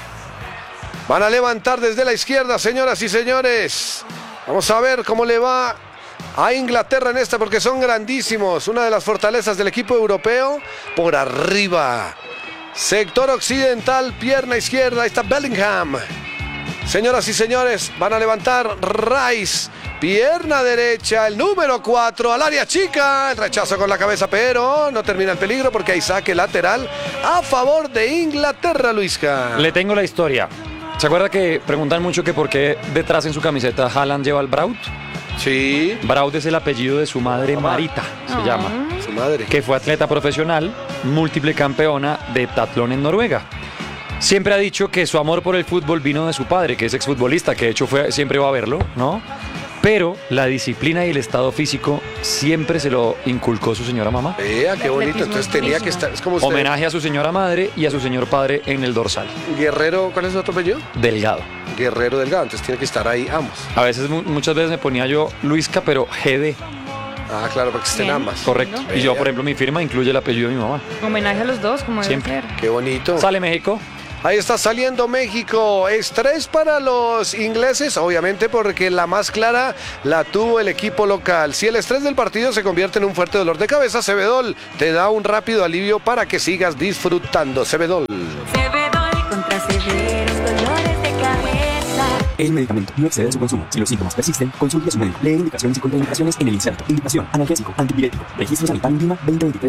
Van a levantar desde la izquierda, señoras y señores. Vamos a ver cómo le va a Inglaterra en esta, porque son grandísimos. Una de las fortalezas del equipo europeo por arriba. Sector occidental, pierna izquierda. Ahí está Bellingham. Señoras y señores, van a levantar Rice. Pierna derecha, el número 4 al área chica. El rechazo con la cabeza, pero no termina el peligro porque hay saque lateral a favor de Inglaterra, Luisca. Le tengo la historia. ¿Se acuerda que preguntan mucho que por qué detrás en su camiseta Haaland lleva el Braut? Sí, Braut es el apellido de su madre Marita, se llama, su madre. que fue atleta profesional, múltiple campeona de heptatlón en Noruega. Siempre ha dicho que su amor por el fútbol vino de su padre, que es exfutbolista, que de hecho siempre va a verlo, ¿no? pero la disciplina y el estado físico siempre se lo inculcó su señora mamá. Vea, qué bonito. Entonces tenía que estar. Es como usted. Homenaje a su señora madre y a su señor padre en el dorsal. Guerrero, ¿cuál es su otro apellido? Delgado. Guerrero Delgado. Entonces tiene que estar ahí ambos. A veces, muchas veces me ponía yo Luisca, pero GD. Ah, claro, para que estén Bien. ambas. Correcto. Y yo, por ejemplo, mi firma incluye el apellido de mi mamá. Homenaje a los dos, como debe Siempre. ser. Qué bonito. Sale México. Ahí está saliendo México. Estrés para los ingleses, obviamente, porque la más clara la tuvo el equipo local. Si el estrés del partido se convierte en un fuerte dolor de cabeza, Cebedol te da un rápido alivio para que sigas disfrutando. Cebedol. Cebedol contra severos dolores de cabeza. El medicamento no excede su consumo. Si los síntomas persisten, consulte a su médico. Leer indicaciones y contraindicaciones en el inserto. Indicación: analgésico, antipirético. Registro sanitario INVIMA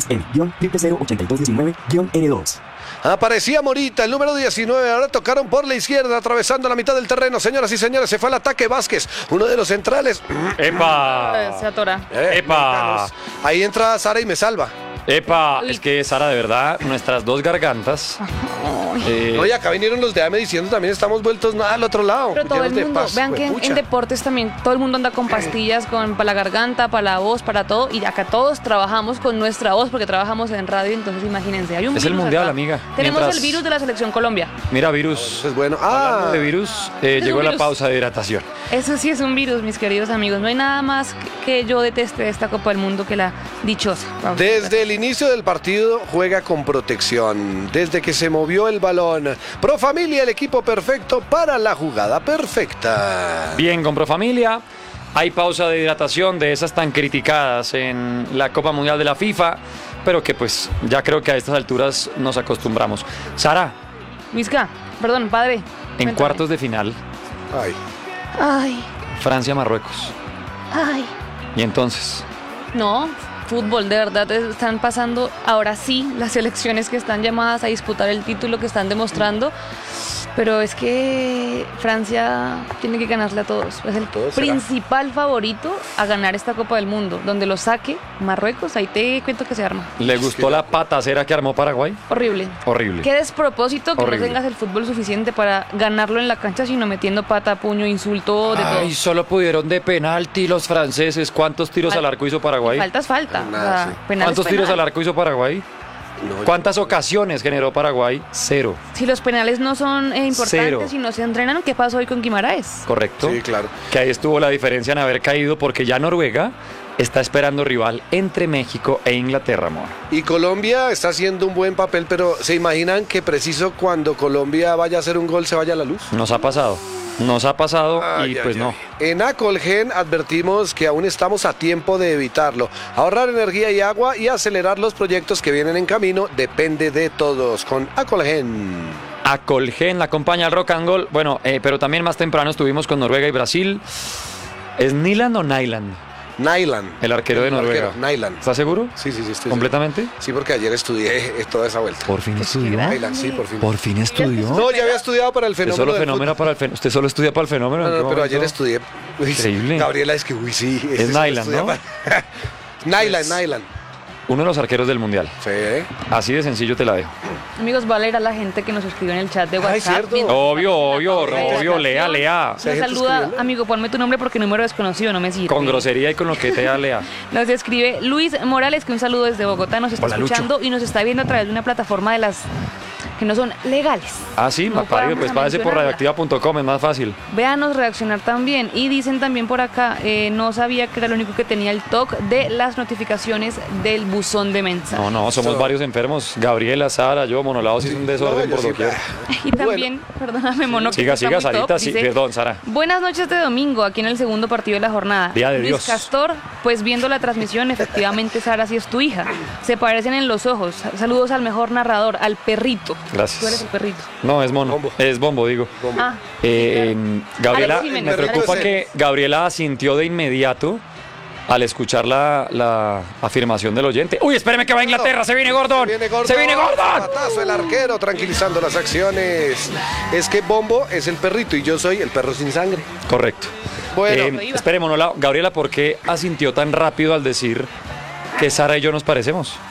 2023N-00082-N2. Aparecía Morita, el número 19. Ahora tocaron por la izquierda, atravesando la mitad del terreno. Señoras y señores, se fue al ataque Vázquez, uno de los centrales. ¡Epa! Se atora. ¡Epa! Ahí entra Sara y me salva. ¡Epa! Es que, Sara, de verdad, nuestras dos gargantas. Oye, acá vinieron los de AME diciendo también estamos vueltos nada al otro lado. Pero todo el llenos de mundo, paz. vean que Juepucha. en deportes también todo el mundo anda con pastillas para la garganta, para la voz, para todo. Y acá todos trabajamos con nuestra voz porque trabajamos en radio. Entonces imagínense, hay un Es el virus mundial, acá. amiga. Tenemos Mientras- el virus de la selección Colombia. Mira, virus. Es bueno. Hablando de virus, Es llegó un la virus. pausa de hidratación. Eso sí es un virus, mis queridos amigos. No hay nada más que yo deteste de esta Copa del Mundo que la dichosa. Desde el inicio del partido juega con protección. Desde que se movió el balón. Pro Familia, el equipo perfecto para la jugada perfecta. Bien, con Profamilia. Hay pausa de hidratación de esas tan criticadas en la Copa Mundial de la FIFA, pero que pues ya creo que a estas alturas nos acostumbramos. Sara, Misca, perdón, padre. en cuéntame. cuartos de final, Ay. Ay, Francia-Marruecos. ay. Y entonces, No, fútbol, de verdad están pasando ahora sí las selecciones que están llamadas a disputar el título que están demostrando. Pero es que Francia tiene que ganarle a todos. Es el Todos será. principal favorito a ganar esta Copa del Mundo. Donde lo saque Marruecos, ahí te cuento que se arma. ¿le gustó la patacera que armó Paraguay? Horrible. Horrible. Qué despropósito que Horrible. no tengas el fútbol suficiente para ganarlo en la cancha, sino metiendo pata, puño, insulto, de todo. Ay, solo pudieron de penalti los franceses. ¿Cuántos tiros al arco hizo Paraguay? Falta es falta. Nada, O sea, sí. penal es ¿Cuántos tiros penal. al arco hizo Paraguay? No, ¿Cuántas ocasiones generó Paraguay? 0. Si los penales no son importantes Cero. y no se entrenan, ¿qué pasó hoy con Guimaraes? ¿Correcto? Sí, claro. Que ahí estuvo la diferencia en haber caído porque ya Noruega está esperando rival entre México e Inglaterra, amor. Y Colombia está haciendo un buen papel, pero ¿se imaginan que preciso cuando Colombia vaya a hacer un gol se vaya la luz? Nos ha pasado Ay, y ay, pues ay. no. En Acolgen advertimos que aún estamos a tiempo de evitarlo. Ahorrar energía y agua y acelerar los proyectos que vienen en camino depende de todos. Con Acolgen. A Colgen la acompaña el Rock and Roll. Bueno, pero también más temprano estuvimos con Noruega y Brasil. ¿Es Nyland o Nyland? Nyland. El arquero de Noruega. Nyland. ¿Estás seguro? Sí, estoy ¿Completamente? seguro. Sí, porque ayer estudié toda esa vuelta. ¿Por fin estudió? Nyland, sí, por fin. ¿Por fin estudió? No, ya había estudiado para el Usted fenómeno. solo, del fenómeno fútbol. para usted solo estudia para el fenómeno. No, ¿en qué no, pero ayer momento? estudié. Uy, Increíble. Gabriela, es que, uy, sí. Es Nyland, ¿no? Nyland. Uno de los arqueros del Mundial. Sí. Así de sencillo te la dejo. Amigos, va a leer a la gente que nos escribió en el chat de WhatsApp. cierto. Mientras Obvio, estamos en la obvio, lea. Nos hay gente saluda, escribiendo. amigo, ponme tu nombre porque número desconocido no me sirve. Con grosería y con lo que te da, lea. Nos escribe Luis Morales, que un saludo desde Bogotá, nos está Hola, Lucho. escuchando y nos está viendo a través de una plataforma de las que no son legales. Ah, sí, No más parido, vamos pues a párese por mencionarla. radioactiva.com, es más fácil. Véanos reaccionar también. Y dicen también por acá, no sabía que era el único que tenía el toque de las notificaciones del buzón de mensajes. No, somos Eso. varios enfermos. Gabriela, Sara, yo, Monolados, es un desorden No, yo por sí, doquier. Y también, perdóname, Mono, que Siga, está muy Sarita, top, sí, dice, perdón, Sara. buenas noches de domingo, aquí en el segundo partido de la jornada. Día de Luis Dios. Castor, pues viendo la transmisión, efectivamente Sara sí es tu hija. Se parecen en los ojos. Saludos al mejor narrador, al perrito. Gracias. Tú eres el perrito. No, es Mono. Bombo. Es Bombo, digo. Ah, Gabriela, Alex Jiménez. me preocupa Alex que Gabriela asintió de inmediato al escuchar la afirmación del oyente. Uy, espéreme que va a Inglaterra, se viene Gordon. Se viene Gordon. Gordon. Patazo el arquero, tranquilizando las acciones. Es que Bombo es el perrito y yo soy el perro sin sangre. Correcto. Bueno. Espere, Monolao. Gabriela, ¿por qué asintió tan rápido al decir que Sara y yo nos parecemos?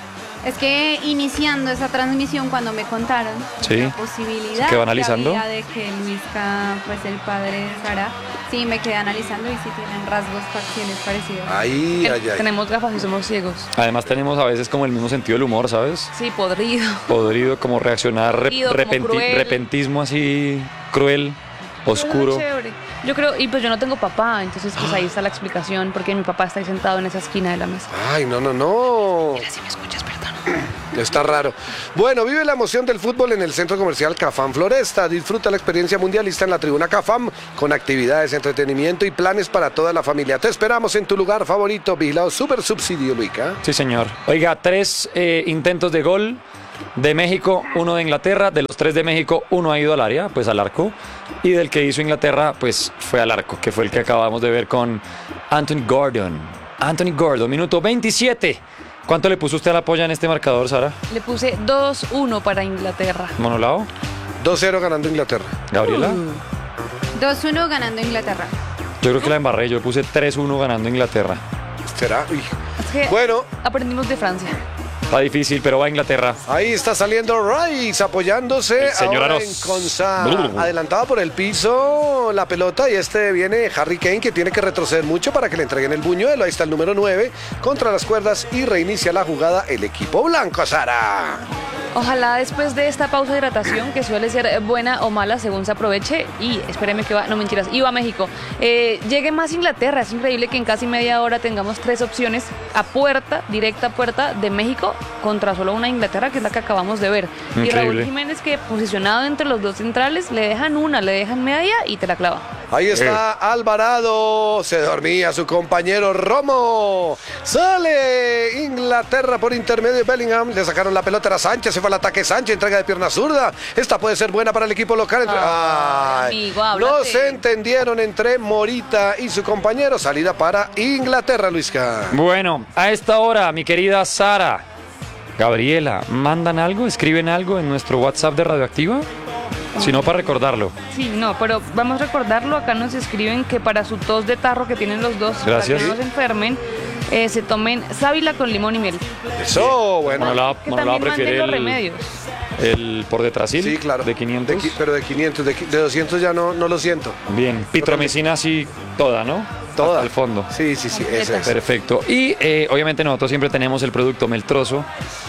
Es que iniciando esa transmisión, cuando me contaron Sí. la posibilidad ¿Quedó analizando? que había de que Luisca, pues el padre de Sara, sí, me quedé analizando y sí tienen rasgos facciales parecidos. Ay, ay, ay. Tenemos gafas y somos ciegos. Además tenemos a veces como el mismo sentido del humor, ¿sabes? Sí, podrido. Podrido, como reaccionar, Podrido, como cruel. repentismo así, cruel, oscuro. Pero chévere. Yo creo, y pues yo no tengo papá, entonces pues ahí está la explicación, porque mi papá está ahí sentado en esa esquina de la mesa. Ay, no, no, no. Mira, si me escuchas, perdón. Está raro. Bueno, vive la emoción del fútbol en el Centro Comercial Cafam Floresta. Disfruta la experiencia mundialista en la tribuna Cafam con actividades, entretenimiento y planes para toda la familia. Te esperamos en tu lugar favorito, vigilado super subsidio, Luica. Sí, señor. Oiga, 3 intentos de gol de México, 1 de Inglaterra. De los 3 de México, 1 ha ido al área, pues al arco. Y del que hizo Inglaterra, pues fue al arco, que fue el que acabamos de ver con Anthony Gordon. Anthony Gordon, minuto 27. ¿Cuánto le puso usted a la polla en este marcador, Sara? Le puse 2-1 para Inglaterra. ¿Monolao? 2-0 ganando Inglaterra. ¿Gabriela? 2-1 ganando Inglaterra. Yo creo que la embarré, yo puse 3-1 ganando Inglaterra. ¿Será? Uy. Es que Bueno. aprendimos de Francia. Está difícil, pero va a Inglaterra. Ahí está saliendo Rice apoyándose El señor ahora Aros. en Conza, adelantado por el piso la pelota, y viene Harry Kane, que tiene que retroceder mucho para que le entreguen el buñuelo. Ahí está el número 9 contra las cuerdas y reinicia la jugada el equipo blanco, Sara. Ojalá después de esta pausa de hidratación, que suele ser buena o mala según se aproveche, y espéreme que va, no mentiras, iba a México, llegue más Inglaterra. Es increíble que en casi media hora tengamos 3 opciones a puerta, directa a puerta de México, contra solo una Inglaterra, que es la que acabamos de ver. Y Raúl Increíble. Jiménez, que posicionado entre los dos centrales, le dejan una, le dejan media y te la clava. Ahí está Alvarado, se dormía su compañero Romo. Sale Inglaterra por intermedio de Bellingham, le sacaron la pelota a Sánchez, se fue al ataque Sánchez, entrega de pierna zurda. Esta puede ser buena para el equipo local. Amigo, háblate. no se entendieron entre Morita y su compañero. Salida para Inglaterra, Luisca. Bueno, a esta hora, mi querida Sara, Gabriela, ¿mandan algo? ¿Escriben algo en nuestro WhatsApp de Radioactiva? Si no, para recordarlo. Sí, no, pero vamos a recordarlo. Acá nos escriben que para su tos de tarro que tienen los dos, Gracias. para que no se enfermen, se tomen sábila con limón y miel. Eso, bueno. Monolao Que también prefiere manden los remedios. el por detrasil. Sí, claro. De 500. Pero de 500, de 200 ya no lo siento. Bien, pitromicina así toda, ¿no? Toda. Hasta el fondo. Sí, ese es. Perfecto. Y obviamente nosotros siempre tenemos el producto Meltrozo,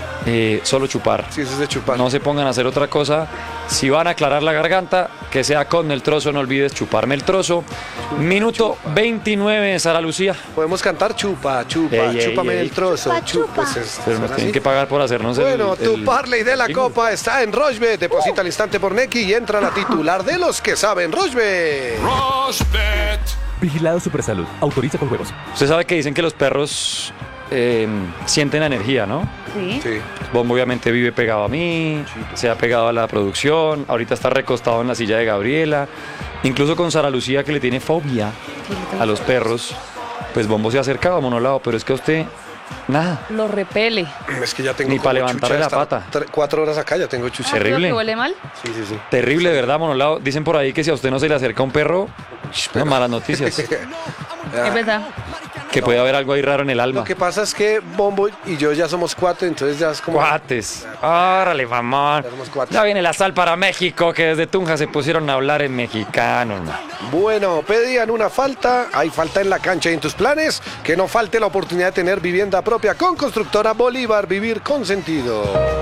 solo chupar. Sí, eso es de chupar. No se pongan a hacer otra cosa. Si van a aclarar la garganta, que sea con Meltrozo, no olvides chupar Meltrozo. Minuto 29, Sara Lucía. Podemos cantar chupa, chúpame el trozo. Pero nos tienen que pagar por hacernos Bueno, el... tu parlay de la copa está en Rochebet. Deposita al instante por Nequi y entra la titular de los que saben. Rochebet. Rochebet. Vigilado Supersalud. Autoriza con juegos. Usted sabe que dicen que los perros sienten la energía, ¿no? Sí. Sí. Bombo obviamente vive pegado a mí, se ha pegado a la producción, ahorita está recostado en la silla de Gabriela, incluso con Sara Lucía, que le tiene fobia a los perros, pues Bombo se ha acercado a Monolao, pero es que a usted, nada. Lo repele. Es que ya tengo Ni como para levantarle chucha la hasta pata. 4 horas acá, ya tengo chucha. Terrible. ¿Creo que huele mal? Sí, sí, sí. Terrible, de verdad, Monolao. Dicen por ahí que si a usted no se le acerca un perro, no, malas noticias, Es verdad. que puede haber algo ahí raro en el alma. Lo que pasa es que Bombo y yo ya somos 4, entonces ya es como... Cuates. Órale, mamón. Tenemos cuates. Ya viene la sal para México, que desde Tunja se pusieron a hablar en mexicano, ¿no? Bueno, pedían una falta, hay falta en la cancha y en tus planes, que no falte la oportunidad de tener vivienda propia con Constructora Bolívar, vivir con sentido.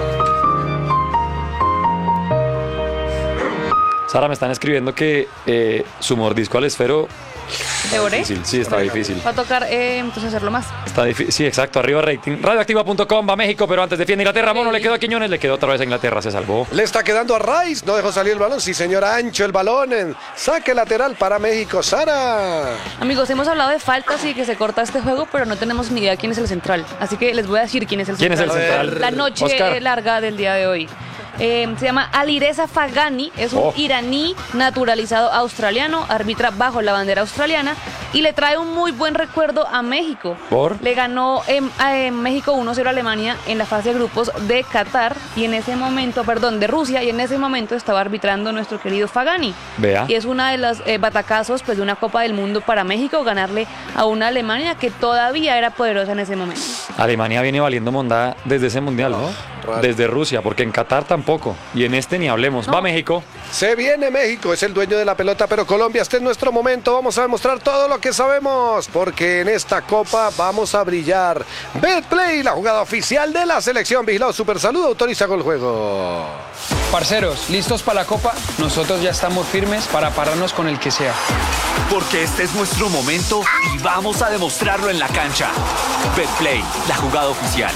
Sara, me están escribiendo que su mordisco al esfero ¿Te oré? difícil. Sí, está difícil. Va a tocar entonces hacerlo más. Está difícil. Sí, exacto. Arriba rating. Radioactiva.com va a México, pero antes defiende Inglaterra. Mono le quedó a Quiñones, le quedó otra vez a Inglaterra, se salvó. Le está quedando a Rice, no dejó salir el balón. Sí, señora, ancho el balón. Saque lateral para México, Sara. Amigos, hemos hablado de faltas y que se corta este juego, pero no tenemos ni idea quién es el central. Así que les voy a decir quién es el ¿Quién es central. el central? La noche Oscar. larga del día de hoy. Se llama Alireza Fagani, es un iraní naturalizado australiano, arbitra bajo la bandera australiana y le trae un muy buen recuerdo a México. ¿Por? Le ganó México 1-0 a Alemania en la fase de grupos de Qatar y en ese momento, perdón, de Rusia, y en ese momento estaba arbitrando nuestro querido Fagani. Vea. Y es una de los batacazos pues, de una Copa del Mundo para México, ganarle a una Alemania que todavía era poderosa en ese momento. Alemania viene valiendo mondada desde ese mundial, ¿no? Desde Rusia, porque en Qatar tampoco. Y en este ni hablemos. Va México. Se viene México, es el dueño de la pelota, pero Colombia, este es nuestro momento. Vamos a demostrar todo lo que sabemos, porque en esta Copa vamos a brillar. Betplay, la jugada oficial de la selección. Vigilado Super Salud, autoriza con el juego. Parceros, ¿listos para la Copa? Nosotros ya estamos firmes para pararnos con el que sea. Porque este es nuestro momento y vamos a demostrarlo en la cancha. Betplay, la jugada oficial.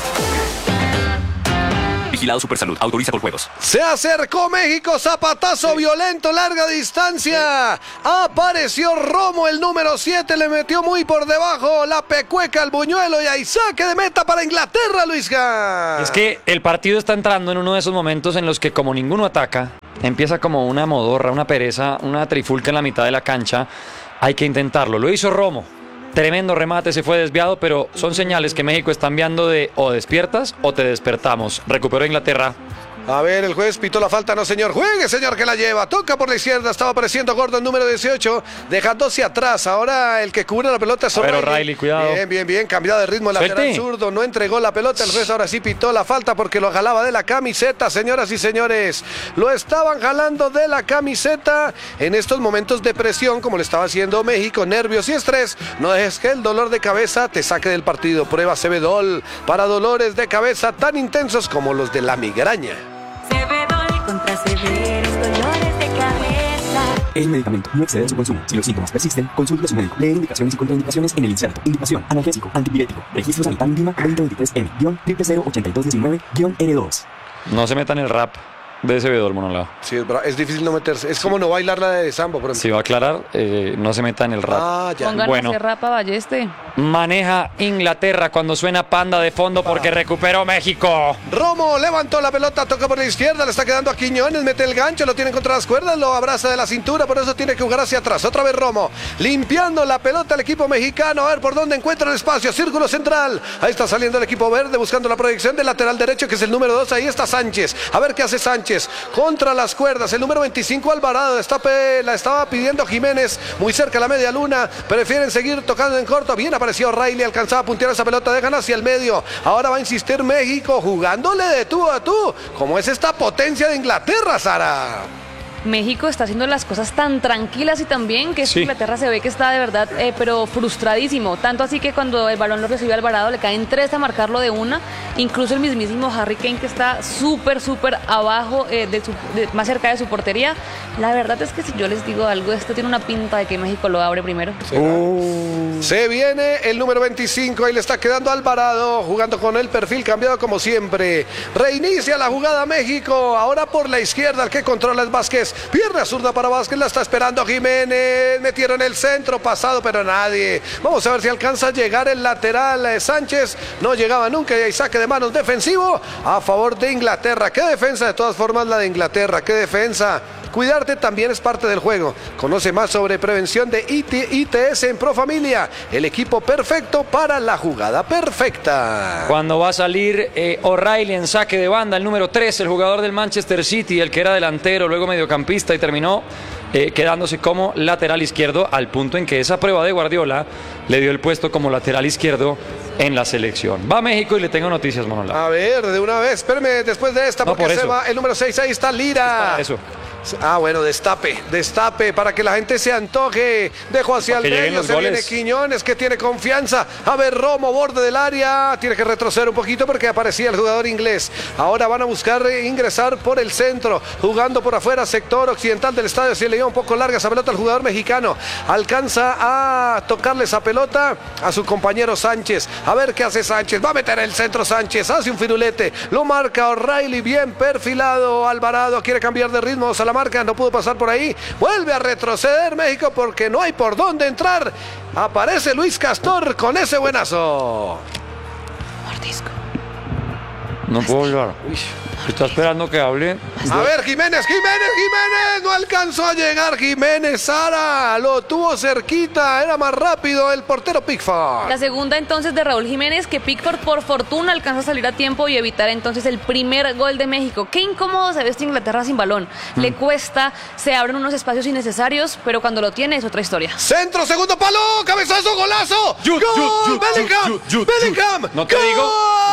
Vigilado Supersalud, autoriza por juegos. Se acercó México, zapatazo violento, larga distancia. Apareció Romo, el número 7, le metió muy por debajo la pecueca al buñuelo y ahí saque de meta para Inglaterra, Luisga. Es que el partido está entrando en uno de esos momentos en los que como ninguno ataca, empieza como una modorra, una pereza, una trifulca en la mitad de la cancha. Hay que intentarlo. Lo hizo Romo. Tremendo remate, se fue desviado, pero son señales que México está enviando de o despiertas o te despertamos. Recuperó Inglaterra. A ver, el juez pitó la falta, no señor. Juegue, señor, que la lleva. Toca por la izquierda, estaba apareciendo Gordon, número 18, dejándose atrás. Ahora el que cubre la pelota es Pero O'Reilly. O'Reilly, cuidado. Bien, cambiado de ritmo, lateral zurdo, no entregó la pelota. El juez ahora sí pitó la falta porque lo jalaba de la camiseta, señoras y señores. Lo estaban jalando de la camiseta en estos momentos de presión, como le estaba haciendo México, nervios y estrés. No dejes que el dolor de cabeza te saque del partido. Prueba Cebedol para dolores de cabeza tan intensos como los de la migraña. Cebedol contra severos dolores de cabeza. El medicamento no excede su consumo. Si los síntomas persisten, consulte a su médico. Leer indicaciones y contraindicaciones en el inserto. Indicación: analgésico, antipirético. Registro sanitario INVIMA 2023M-0008219-R2. No se metan en el rap de Cebedol, Monolao. Sí, es difícil no meterse. Es como no bailar la de Sambo, por ejemplo. Si va a aclarar, no se meta en el rap. Ah, ya. Pongan Bueno. ese rap a Balleste. Maneja Inglaterra cuando suena Panda de fondo porque recuperó México. Romo levantó la pelota, toca por la izquierda, le está quedando a Quiñones, mete el gancho, lo tiene contra las cuerdas, lo abraza de la cintura, por eso tiene que jugar hacia atrás. Otra vez Romo, limpiando la pelota al equipo mexicano, a ver por dónde encuentra el espacio, círculo central. Ahí está saliendo el equipo verde, buscando la proyección del lateral derecho, que es el número 2, ahí está Sánchez. A ver qué hace Sánchez, contra las cuerdas, el número 25 Alvarado, la estaba pidiendo Jiménez, muy cerca a la media luna, prefieren seguir tocando en corto, bien apareció O'Reilly, alcanzaba a puntear esa pelota, dejan hacia el medio, ahora va a insistir México, jugándole de tú a tú, como es esta potencia de Inglaterra, Sara. México está haciendo las cosas tan tranquilas y tan bien que Sí. Inglaterra se ve que está de verdad, pero frustradísimo. Tanto así que cuando el balón lo recibe Alvarado le caen 3 a marcarlo de una. Incluso el mismísimo Harry Kane, que está súper abajo, más cerca de su portería. La verdad es que si yo les digo algo, esto tiene una pinta de que México lo abre primero. Se viene el número 25, ahí le está quedando Alvarado, jugando con el perfil cambiado como siempre. Reinicia la jugada México, ahora por la izquierda, el que controla es Vázquez. Pierna zurda para Vázquez, la está esperando Jiménez. Metieron el centro pasado, pero nadie. Vamos a ver si alcanza a llegar el lateral Sánchez. No llegaba nunca y hay saque de manos defensivo a favor de Inglaterra. Qué defensa de todas formas la de Inglaterra, qué defensa. Cuidarte también es parte del juego. Conoce más sobre prevención de ITS en Profamilia. El equipo perfecto para la jugada perfecta. Cuando va a salir O'Reilly en saque de banda, el número 3, el jugador del Manchester City, el que era delantero, luego mediocampista y terminó quedándose como lateral izquierdo, al punto en que esa prueba de Guardiola le dio el puesto como lateral izquierdo en la selección. Va a México y le tengo noticias, Monolao. A ver, de una vez, espérame, después de esta, No, porque por se eso. va el número 6, ahí está Lira. Eso. Ah, bueno, destape para que la gente se antoje. Dejo hacia Para el que lleguen medio, los se viene goles. Quiñones, que tiene confianza. A ver, Romo, borde del área. Tiene que retroceder un poquito porque aparecía el jugador inglés. Ahora van a buscar ingresar por el centro, jugando por afuera, sector occidental del estadio. Se le dio un poco larga esa pelota al jugador mexicano. Alcanza a tocarle esa pelota a su compañero Sánchez. A ver qué hace Sánchez. Va a meter el centro Sánchez. Hace un firulete. Lo marca O'Reilly, bien perfilado. Alvarado quiere cambiar de ritmo. A la marca, no pudo pasar por ahí. Vuelve a retroceder México porque no hay por dónde entrar. Aparece Luis Castor con ese buenazo. Mordisco. No puedo hablar. Está esperando que hable. A ver, Jiménez, no alcanzó a llegar Jiménez, Sara, lo tuvo cerquita, era más rápido el portero Pickford. La segunda entonces de Raúl Jiménez, que Pickford por fortuna alcanza a salir a tiempo y evitar entonces el primer gol de México. Qué incómodo se ve esta Inglaterra sin balón. Le cuesta, se abren unos espacios innecesarios, pero cuando lo tiene es otra historia. Centro, segundo palo, cabezazo, golazo. ¡Gol! Bellingham. No te digo.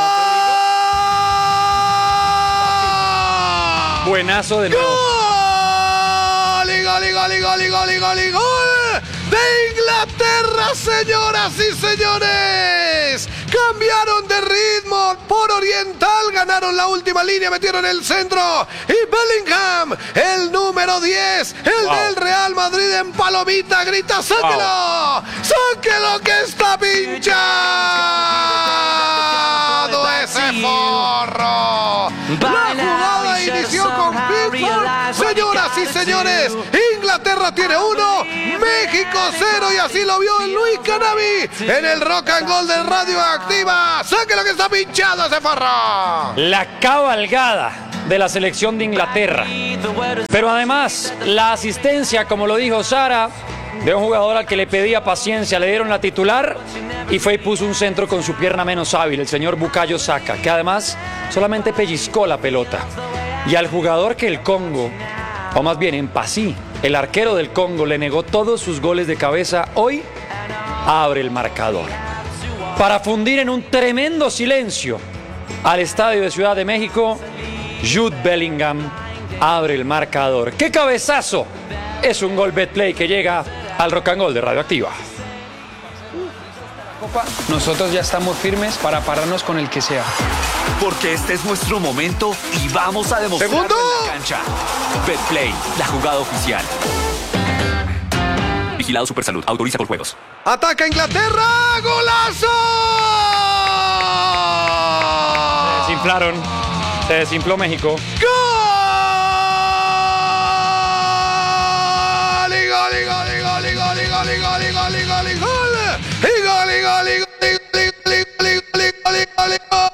Buenazo de nuevo. ¡Gol! De Inglaterra, señoras y señores. Cambiaron de ritmo por Oriental, ganaron la última línea, metieron el centro. Y Bellingham, el número 10, el del Real Madrid en palomita, grita: ¡sáquelo! ¡Sáquelo que está pinchado ese forro! La jugada inició con Pickford. Señoras y señores, Inglaterra tiene 1, México 0, y así lo vio Luis Canavi en el Rock and Roll de Radioactiva. ¡Sáquelo que está pinchado ese forro! La cabalgada de la selección de Inglaterra. Pero además, la asistencia, como lo dijo Sara, de un jugador al que le pedía paciencia, le dieron la titular y fue y puso un centro con su pierna menos hábil, el señor Bukayo Saka, que además solamente pellizcó la pelota. Y al jugador que el Congo, o más bien Mpassi, el arquero del Congo, le negó todos sus goles de cabeza, hoy abre el marcador. Para fundir en un tremendo silencio al estadio de Ciudad de México, Jude Bellingham abre el marcador. ¡Qué cabezazo! Es un gol Betplay que llega al Rock and Roll de Radioactiva. Nosotros ya estamos firmes para pararnos con el que sea. Porque este es nuestro momento y vamos a demostrarlo en la cancha. Betplay, la jugada oficial. Vigilado Supersalud, autoriza por juegos. ¡Ataca Inglaterra! ¡Golazo! Se desinflaron. Se desinfló México. ¡Gol! ¡Y gol, y gol, y gol, y gol, y gol, y gol, y gol, y gol, y gol! ¡Y gol, y gol, y gol, y gol, y gol!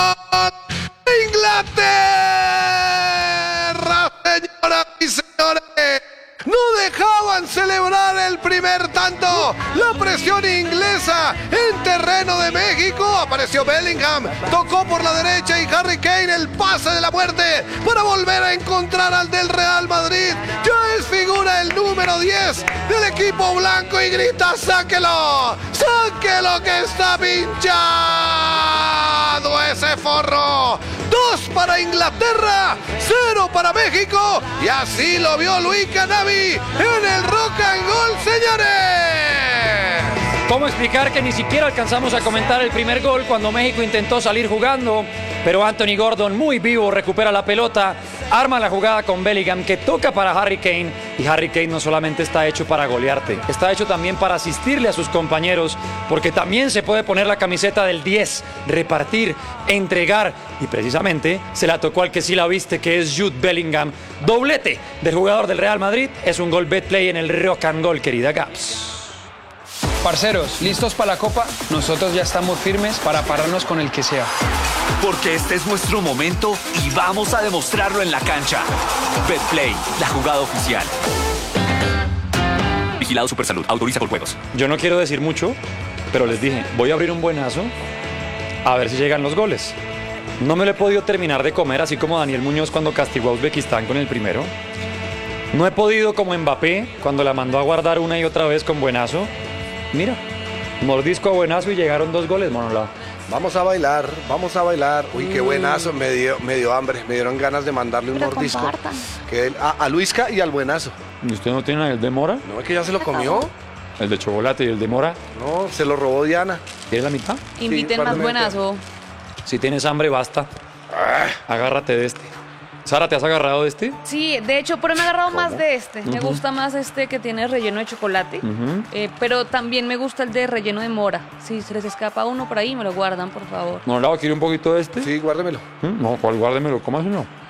Inglaterra, señoras y señores, no dejaban celebrar el primer tanto. La presión inglesa en terreno de México. Apareció Bellingham, tocó por la derecha y Harry Kane, el pase de la muerte para volver a encontrar al del Real Madrid. Ya es figura el número 10 del equipo blanco y grita: ¡sáquelo! ¡Sáquelo que está pinchado ese forro! 2 para Inglaterra, 0 para México, y así lo vio Luis Canavi en el Rock and Roll, señores. ¿Cómo explicar que ni siquiera alcanzamos a comentar el primer gol cuando México intentó salir jugando? Pero Anthony Gordon, muy vivo, recupera la pelota, arma la jugada con Bellingham, que toca para Harry Kane. Y Harry Kane no solamente está hecho para golearte, está hecho también para asistirle a sus compañeros, porque también se puede poner la camiseta del 10, repartir, entregar. Y precisamente se la tocó al que sí la viste, que es Jude Bellingham. Doblete del jugador del Real Madrid. Es un gol Betplay en el Rock and Roll, querida Gaps. Parceros, ¿listos para la Copa? Nosotros ya estamos firmes para pararnos con el que sea. Porque este es nuestro momento y vamos a demostrarlo en la cancha. Betplay, la jugada oficial. Vigilado Supersalud, autoriza por juegos. Yo no quiero decir mucho, pero les dije, voy a abrir un buenazo a ver si llegan los goles. No me lo he podido terminar de comer, así como Daniel Muñoz cuando castigó a Uzbekistán con el primero. No he podido como Mbappé cuando la mandó a guardar una y otra vez con buenazo. Mira, mordisco a buenazo y llegaron 2 goles, Monolao. Vamos a bailar, vamos a bailar. Uy, qué buenazo, me dio hambre, me dieron ganas de mandarle un mordisco. A Luisca y al buenazo. ¿Y usted no tiene el de Mora? No, es que ya se lo comió. ¿El de chocolate y el de Mora? No, se lo robó Diana. ¿Quieres la mitad? Inviten más buenazo. Si tienes hambre, basta. Agárrate de este. Sara, ¿te has agarrado de este? Sí, de hecho, pero me he agarrado más de este. Me gusta más este que tiene relleno de chocolate. Pero también me gusta el de relleno de mora. Si se les escapa uno por ahí, me lo guardan, por favor. Monolao, ¿quiere un poquito de este? Sí, guárdemelo. No, ¿cuál guárdemelo? ¿Cómo así no?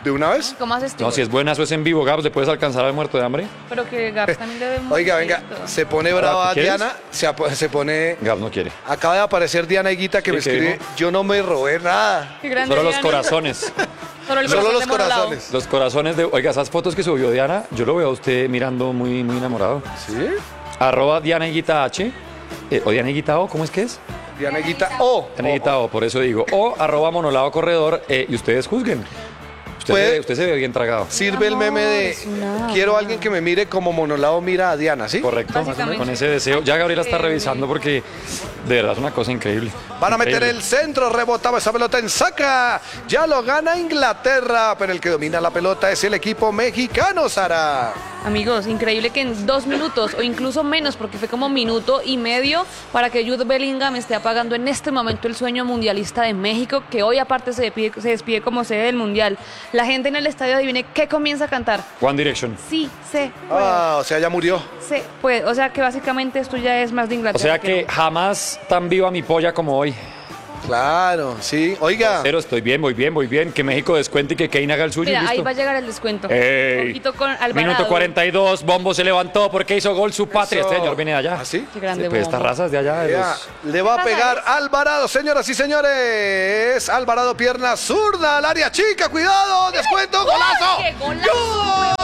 ¿De una vez? ¿Cómo haces tú? No, si es buena, eso es en vivo, Gabs, ¿le puedes alcanzar al muerto de hambre? Pero que Gaps también le debe Oiga, venga, se pone brava ¿quieres? Diana, se pone... Gabs no quiere. Acaba de aparecer Diana Higuita que ¿Sí, me qué escribe, dijo? yo no me robé nada. Qué grande, Solo los Diana. corazones. Solo el Solo corazón los de Monolao. corazones. Los corazones de... Oiga, esas fotos que subió Diana, yo lo veo a usted mirando muy, muy enamorado. ¿Sí? @ Diana Higuita H. O Diana Higuita O, ¿cómo es que es? Diana Higuita, oh. Diana Higuita O, por eso digo. O @ Monolao Corredor, y ustedes juzguen. Usted se ve bien tragado. Sirve el meme de quiero a alguien que me mire como Monolao mira a Diana, ¿sí? Correcto, Básicamente. con ese deseo. Ya Gabriela está revisando porque de verdad es una cosa increíble. Van a meter Increíble. el centro, rebotaba esa pelota en saca. Ya lo gana Inglaterra, pero el que domina la pelota es el equipo mexicano, Sara. Amigos, increíble que en 2 minutos o incluso menos, porque fue como 1.5 minutos para que Jude Bellingham esté apagando en este momento el sueño mundialista de México, que hoy aparte se despide como sede del mundial. La gente en el estadio, adivine qué comienza a cantar. One Direction. Sí, se puede. Ah, o sea, ya murió. Se puede. O sea que básicamente esto ya es más de O Inglaterra. sea que jamás tan viva mi polla como hoy. Claro, sí. Oiga. Pero estoy bien, muy bien, muy bien. Que México descuente y que Kane haga el suyo. Mira, y ahí listo. va a llegar el descuento. Ey. Un poquito con Alvarado. Minuto 42, Bombo se levantó porque hizo gol su patria. Eso. Este señor viene de allá. ¿Ah, sí? Qué grande Pues estas Bombo. razas de allá. De Ya, los... le va a pegar Alvarado, señoras y señores. Alvarado, pierna zurda al área chica. Cuidado, descuento, ¡Gol! golazo. ¡Qué golazo!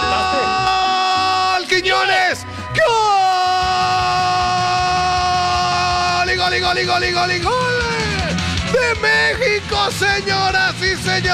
¡Gol! ¡Quiñones! ¡Gol! ¡Y gol, y gol, y gol, y gol, y gol! ¡De México, señoras y señores!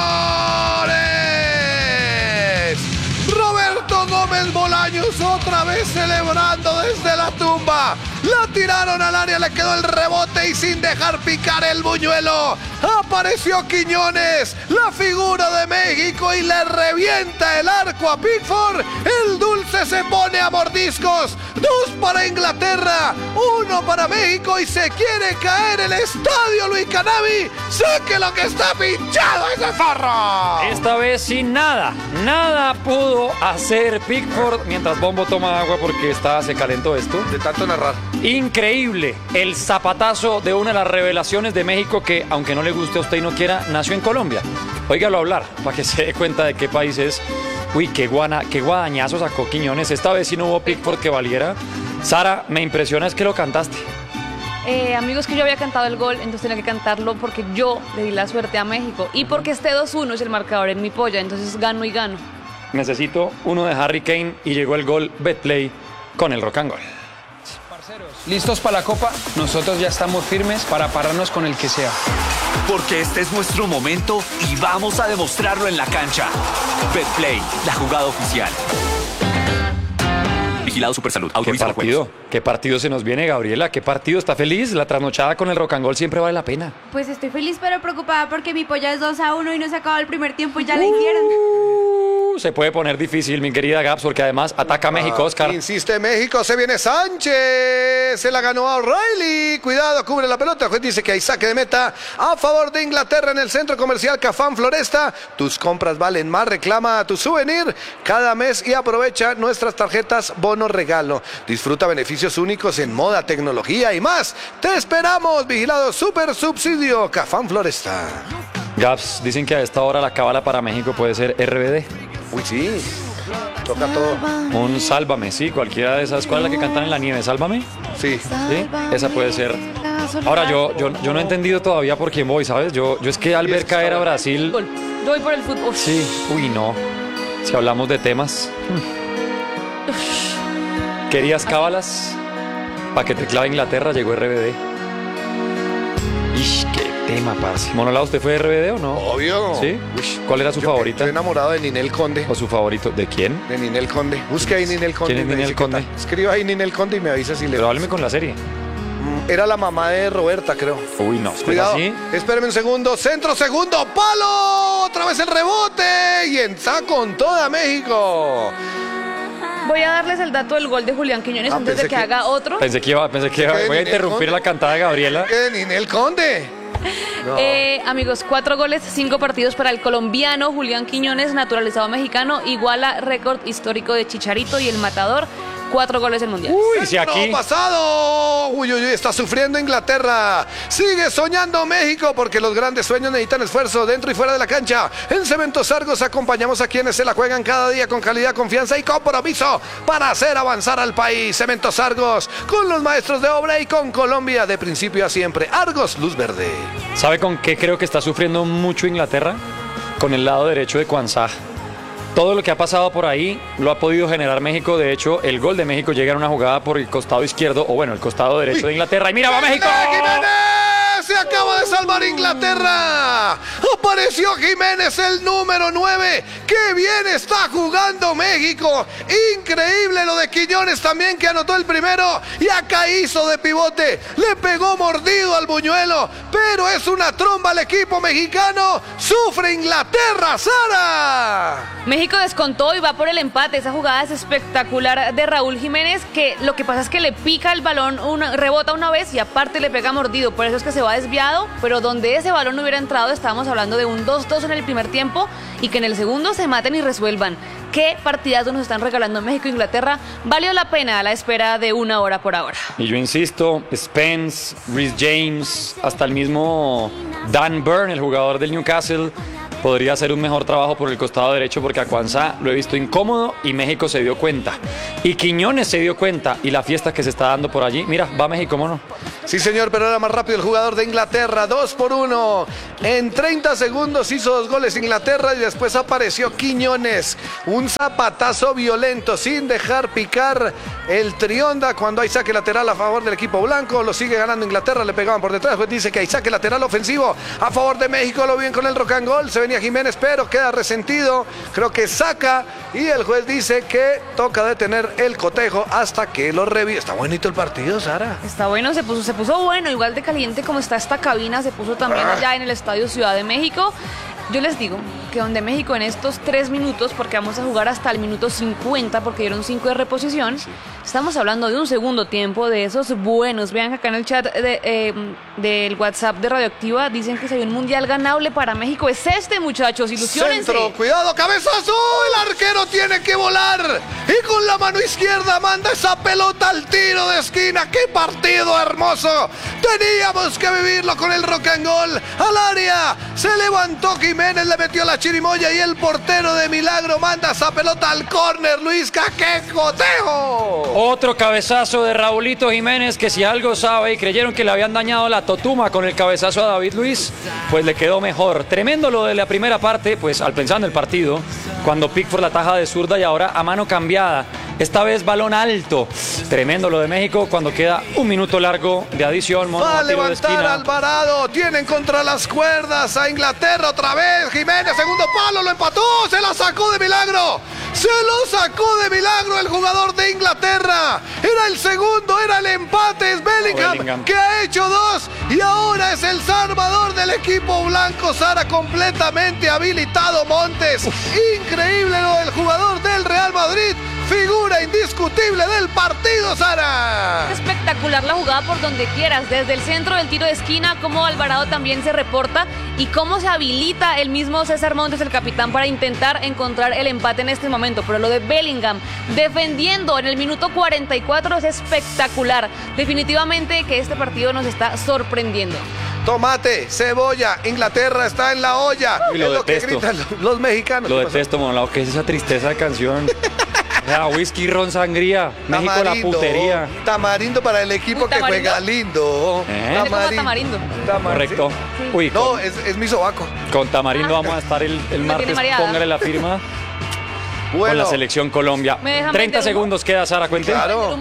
Roberto Gómez Bolaños otra vez celebrando desde la tumba. La tiraron al área, le quedó el rebote y sin dejar picar el buñuelo apareció Quiñones, la figura de México, y le revienta el arco a Pickford. El dulce se pone a mordiscos. 2 para Inglaterra, 1 para México, y se quiere caer el estadio Luis Canavi. ¡Saque lo que está pinchado ese forro! Esta vez sin nada. Nada pudo hacer Pickford mientras Bombo toma agua porque se calentó esto. De tanto narrar. Increíble el zapatazo de una de las revelaciones de México que, aunque no le guste a usted y no quiera, nació en Colombia. Óigalo hablar para que se dé cuenta de qué país es. Uy, qué guadañazo sacó Quiñones. Esta vez sí no hubo Pickford que valiera. Sara, me impresiona es que lo cantaste. Amigos, que yo había cantado el gol, entonces tenía que cantarlo porque yo le di la suerte a México y porque este 2-1 es el marcador en mi polla, entonces gano y gano. Necesito uno de Harry Kane y llegó el gol Betplay con el Rock and Gold. ¿Listos para la copa? Nosotros ya estamos firmes para pararnos con el que sea. Porque este es nuestro momento y vamos a demostrarlo en la cancha. Betplay, la jugada oficial. Vigilado Supersalud. ¿Qué Autoriza los partido? juegos. ¿Qué partido se nos viene, Gabriela? ¿Qué partido? ¿Está feliz? La trasnochada con el Rock and Gold siempre vale la pena. Pues estoy feliz pero preocupada porque mi polla es 2-1 y no se acabó el primer tiempo y ya la hicieron. Se puede poner difícil, mi querida Gabs, porque además ataca a México, Oscar. Insiste México, se viene Sánchez. Se la ganó a O'Reilly. Cuidado, cubre la pelota. El juez dice que hay saque de meta a favor de Inglaterra en el centro comercial Cafán Floresta. Tus compras valen más. Reclama tu souvenir cada mes y aprovecha nuestras tarjetas bono regalo. Disfruta beneficios únicos en moda, tecnología y más. Te esperamos. Vigilado Super Subsidio Cafán Floresta. Gabs, dicen que a esta hora la cábala para México puede ser RBD. Uy, sí. Toca todo. Un Sálvame, sí, cualquiera de esas. ¿Cuál es la que cantan en la nieve? ¿Sálvame? Sí. Sí, esa puede ser. Ahora, yo no he entendido todavía por quién voy, ¿sabes? Yo es que al ver caer a Brasil... Yo voy por el fútbol. Sí, uy, no. Si hablamos de temas... ¿Querías cábalas? Para que te clave Inglaterra, llegó RBD. Ish, qué tema, parce. Monolao, ¿usted fue RBD o no? Obvio. ¿Sí? ¿Cuál era su favorita? Estoy enamorado de Ninel Conde. ¿O su favorito? ¿De quién? De Ninel Conde. Busque ahí Ninel Conde. ¿Quién es y me Ninel dice qué Conde? tal. Escriba ahí Ninel Conde y me avisa si le... Pero hábleme con la serie. Era la mamá de Roberta, creo. Uy, no. Cuidado. ¿Así? Espérame un segundo. Centro, segundo, palo. Otra vez el rebote. Y está con toda México. Voy a darles el dato del gol de Julián Quiñones antes pensé de que que- haga otro. Pensé que iba. Voy a interrumpir la cantada de Gabriela. Ninel Conde. No. Amigos, 4 goles, 5 partidos para el colombiano Julián Quiñones, naturalizado mexicano, iguala récord histórico de Chicharito y el Matador. 4 goles el Mundial. Uy, si aquí... pasado. Uy, está sufriendo Inglaterra. Sigue soñando México porque los grandes sueños necesitan esfuerzo dentro y fuera de la cancha. En Cementos Argos acompañamos a quienes se la juegan cada día con calidad, confianza y compromiso para hacer avanzar al país. Cementos Argos, con los maestros de obra y con Colombia de principio a siempre. Argos, luz verde. ¿Sabe con qué creo que está sufriendo mucho Inglaterra? Con el lado derecho de Kwanzaa. Todo lo que ha pasado por ahí lo ha podido generar México. De hecho, el gol de México llega en una jugada por el costado izquierdo, o bueno, el costado derecho de Inglaterra. ¡Y mira, va México! ¡Jiménez! Se acaba de salvar Inglaterra. Apareció Jiménez, el número 9. ¡Qué bien está jugando México! Increíble lo de Quiñones también, que anotó el primero. Y acá hizo de pivote. Le pegó mordido al buñuelo. Pero es una tromba al equipo mexicano. ¡Sufre Inglaterra, Sara! México descontó y va por el empate. Esa jugada es espectacular de Raúl Jiménez, que lo que pasa es que le pica el balón, rebota una vez y aparte le pega mordido. Por eso es que se va desviado, pero donde ese balón no hubiera entrado, estábamos hablando de un 2-2 en el primer tiempo y que en el segundo se maten y resuelvan. Qué partidazo nos están regalando México e Inglaterra. Valió la pena a la espera de 1 hora por ahora. Y yo insisto, Spence, Reece James, hasta el mismo Dan Burn, el jugador del Newcastle, podría hacer un mejor trabajo por el costado derecho, porque a Kwanzaa lo he visto incómodo y México se dio cuenta. Y Quiñones se dio cuenta, y la fiesta que se está dando por allí. Mira, va México, mono. Sí, señor, pero era más rápido el jugador de Inglaterra. 2-1. En 30 segundos hizo 2 goles Inglaterra y después apareció Quiñones. Un zapatazo violento sin dejar picar el trionda cuando hay saque lateral a favor del equipo blanco. Lo sigue ganando Inglaterra, le pegaban por detrás. Pues dice que hay saque lateral ofensivo a favor de México. Lo bien con el rock and roll. Se venía Jiménez, pero queda resentido. Creo que saca y el juez dice que toca detener el cotejo hasta que lo revise. Está bonito el partido, Sara. Está bueno, se puso bueno, igual de caliente como está esta cabina, se puso también allá en el Estadio Ciudad de México. Yo les digo que donde México en estos 3 minutos, porque vamos a jugar hasta el minuto 50, porque dieron 5 de reposición, estamos hablando de un segundo tiempo de esos buenos. Vean que acá en el chat del WhatsApp de Radioactiva dicen que se ve un mundial ganable para México. Es este, muchachos, ilusionense. Centro, cuidado, cabezazo, el arquero tiene que volar y con la mano izquierda manda esa pelota al tiro de esquina. ¡Qué partido hermoso! Teníamos que vivirlo con el rock and roll al área. Se levantó Jiménez, le metió la chirimoya y el portero de milagro manda esa pelota al córner. Luisca, ¡qué cotejo! Otro cabezazo de Raulito Jiménez, que si algo sabe, y creyeron que le habían dañado la totuma con el cabezazo a David Luiz, pues le quedó mejor. Tremendo lo de la primera parte, pues al pensar en el partido, cuando Pickford la taja de zurda y ahora a mano cambiada. Esta vez balón alto. Tremendo lo de México cuando queda un minuto largo de adición. Va a levantar Alvarado. Tienen contra las cuerdas a Inglaterra otra vez. Jiménez, segundo palo, lo empató. Se la sacó de milagro. Se lo sacó de milagro el jugador de Inglaterra. Era el segundo, era el empate. Es Bellingham, que ha hecho 2 y ahora es el salvador del equipo blanco. Sara, completamente habilitado Montes. Increíble lo del jugador del Real Madrid. Figura indiscutible del partido, Sara. Espectacular la jugada por donde quieras, desde el centro del tiro de esquina, como Alvarado también se reporta y cómo se habilita el mismo César Montes, el capitán, para intentar encontrar el empate en este momento. Pero lo de Bellingham defendiendo en el minuto 44 es espectacular. Definitivamente que este partido nos está sorprendiendo. Tomate, cebolla, Inglaterra está en la olla. Y lo detesto. Lo que gritan los mexicanos. Lo detesto, Monolao, que es esa tristeza de canción. Whisky, ron, sangría. México, la putería. Tamarindo para el equipo que juega lindo. Tamarindo. Correcto. Sí. Uy, no, es mi sobaco. Con Tamarindo vamos a estar el martes. Póngale la firma. Bueno, con la selección Colombia. 30 segundos queda, Sara, cuente. Claro.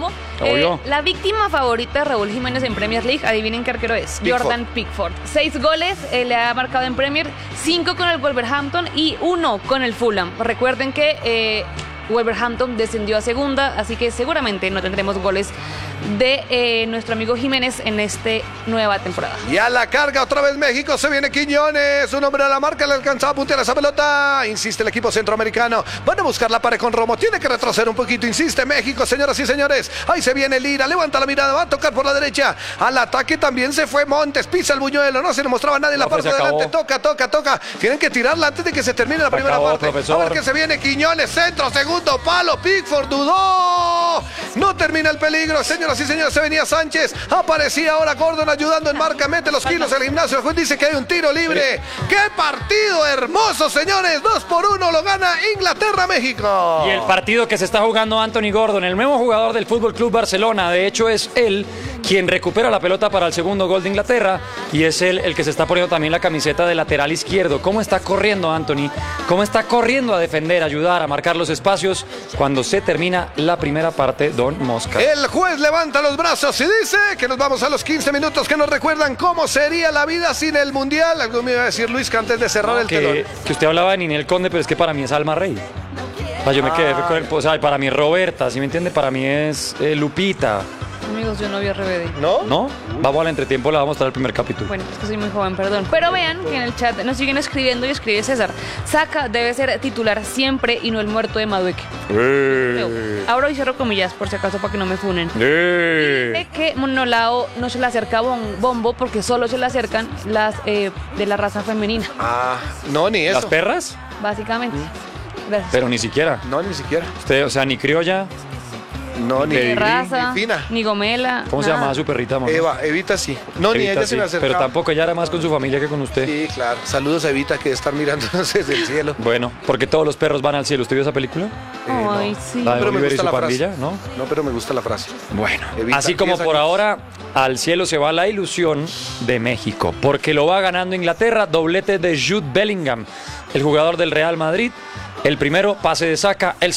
La víctima favorita de Raúl Jiménez en Premier League, adivinen qué arquero es. Pickford. Jordan Pickford. 6 goles le ha marcado en Premier, 5 con el Wolverhampton y 1 con el Fulham. Recuerden que Wolverhampton descendió a segunda, así que seguramente no tendremos goles de nuestro amigo Jiménez en esta nueva temporada. Y a la carga otra vez México, se viene Quiñones, un hombre a la marca, le alcanzaba a puntear esa pelota, insiste el equipo centroamericano, van a buscar la pared con Romo, tiene que retroceder un poquito, insiste México, señoras y señores, ahí se viene Lira, levanta la mirada, va a tocar por la derecha, al ataque también se fue Montes, pisa el buñuelo, no se le mostraba nadie en la parte de adelante, toca, tienen que tirarla antes de que se termine la primera parte, profesor. A ver que se viene Quiñones, centro, segundo palo, Pickford dudó, no No termina el peligro, señoras y señores. Se venía Sánchez. Aparecía ahora Gordon ayudando en marca. Mete los kilos al gimnasio. El juez dice que hay un tiro libre. ¡Qué partido hermoso, señores! 2-1 lo gana Inglaterra-México. Y el partido que se está jugando Anthony Gordon, el nuevo jugador del Fútbol Club Barcelona. De hecho, es él quien recupera la pelota para el segundo gol de Inglaterra. Y es él el que se está poniendo también la camiseta de lateral izquierdo. ¿Cómo está corriendo Anthony? ¿Cómo está corriendo a defender, a ayudar, a marcar los espacios cuando se termina la primera parte, Don Mosca? El juez levanta los brazos y dice que nos vamos a los 15 minutos que nos recuerdan cómo sería la vida sin el Mundial. Algo me iba a decir Luis que antes de cerrar el telón. Que usted hablaba de Ninel Conde, pero es que para mí es Alma Rey. O sea, yo me quedé con el... O sea, para mí es Roberta, ¿sí me entiende? Para mí es Lupita. Amigos, yo no vi RBD. ¿No? ¿No? Vamos al entretiempo, le vamos a mostrar el primer capítulo. Bueno, es que soy muy joven, perdón. Pero vean que en el chat nos siguen escribiendo y escribe César. Saka debe ser titular siempre y no el muerto de Madueque. Abro y cierro comillas, por si acaso, para que no me funen. Dice que Monolao no se le acerca a Bombo porque solo se le acercan las de la raza femenina. Ah, no, ni eso. ¿Las perras? Básicamente. Gracias. Pero ni siquiera. No, ni siquiera. Usted, o sea, ni criolla. No, ni Ni raza, ni Fina. ni Gomela. ¿Cómo se nada. llamaba su perrita, mamá? Evita sí. No, ni Evita, ella se me sí, acercaba. pero tampoco, ella era más con su familia que con usted. Sí, claro. Saludos a Evita que está mirándonos desde el cielo. Bueno, porque todos los perros van al cielo. ¿Usted vio esa película? Ay, sí. La de Pero me Oliver y gusta su la frase. pandilla, ¿no? No, pero me gusta la frase. Bueno, Evita, así como 10 por años. ahora, al cielo se va la ilusión de México, porque lo va ganando Inglaterra, doblete de Jude Bellingham, el jugador del Real Madrid. El primero, pase de Saka, el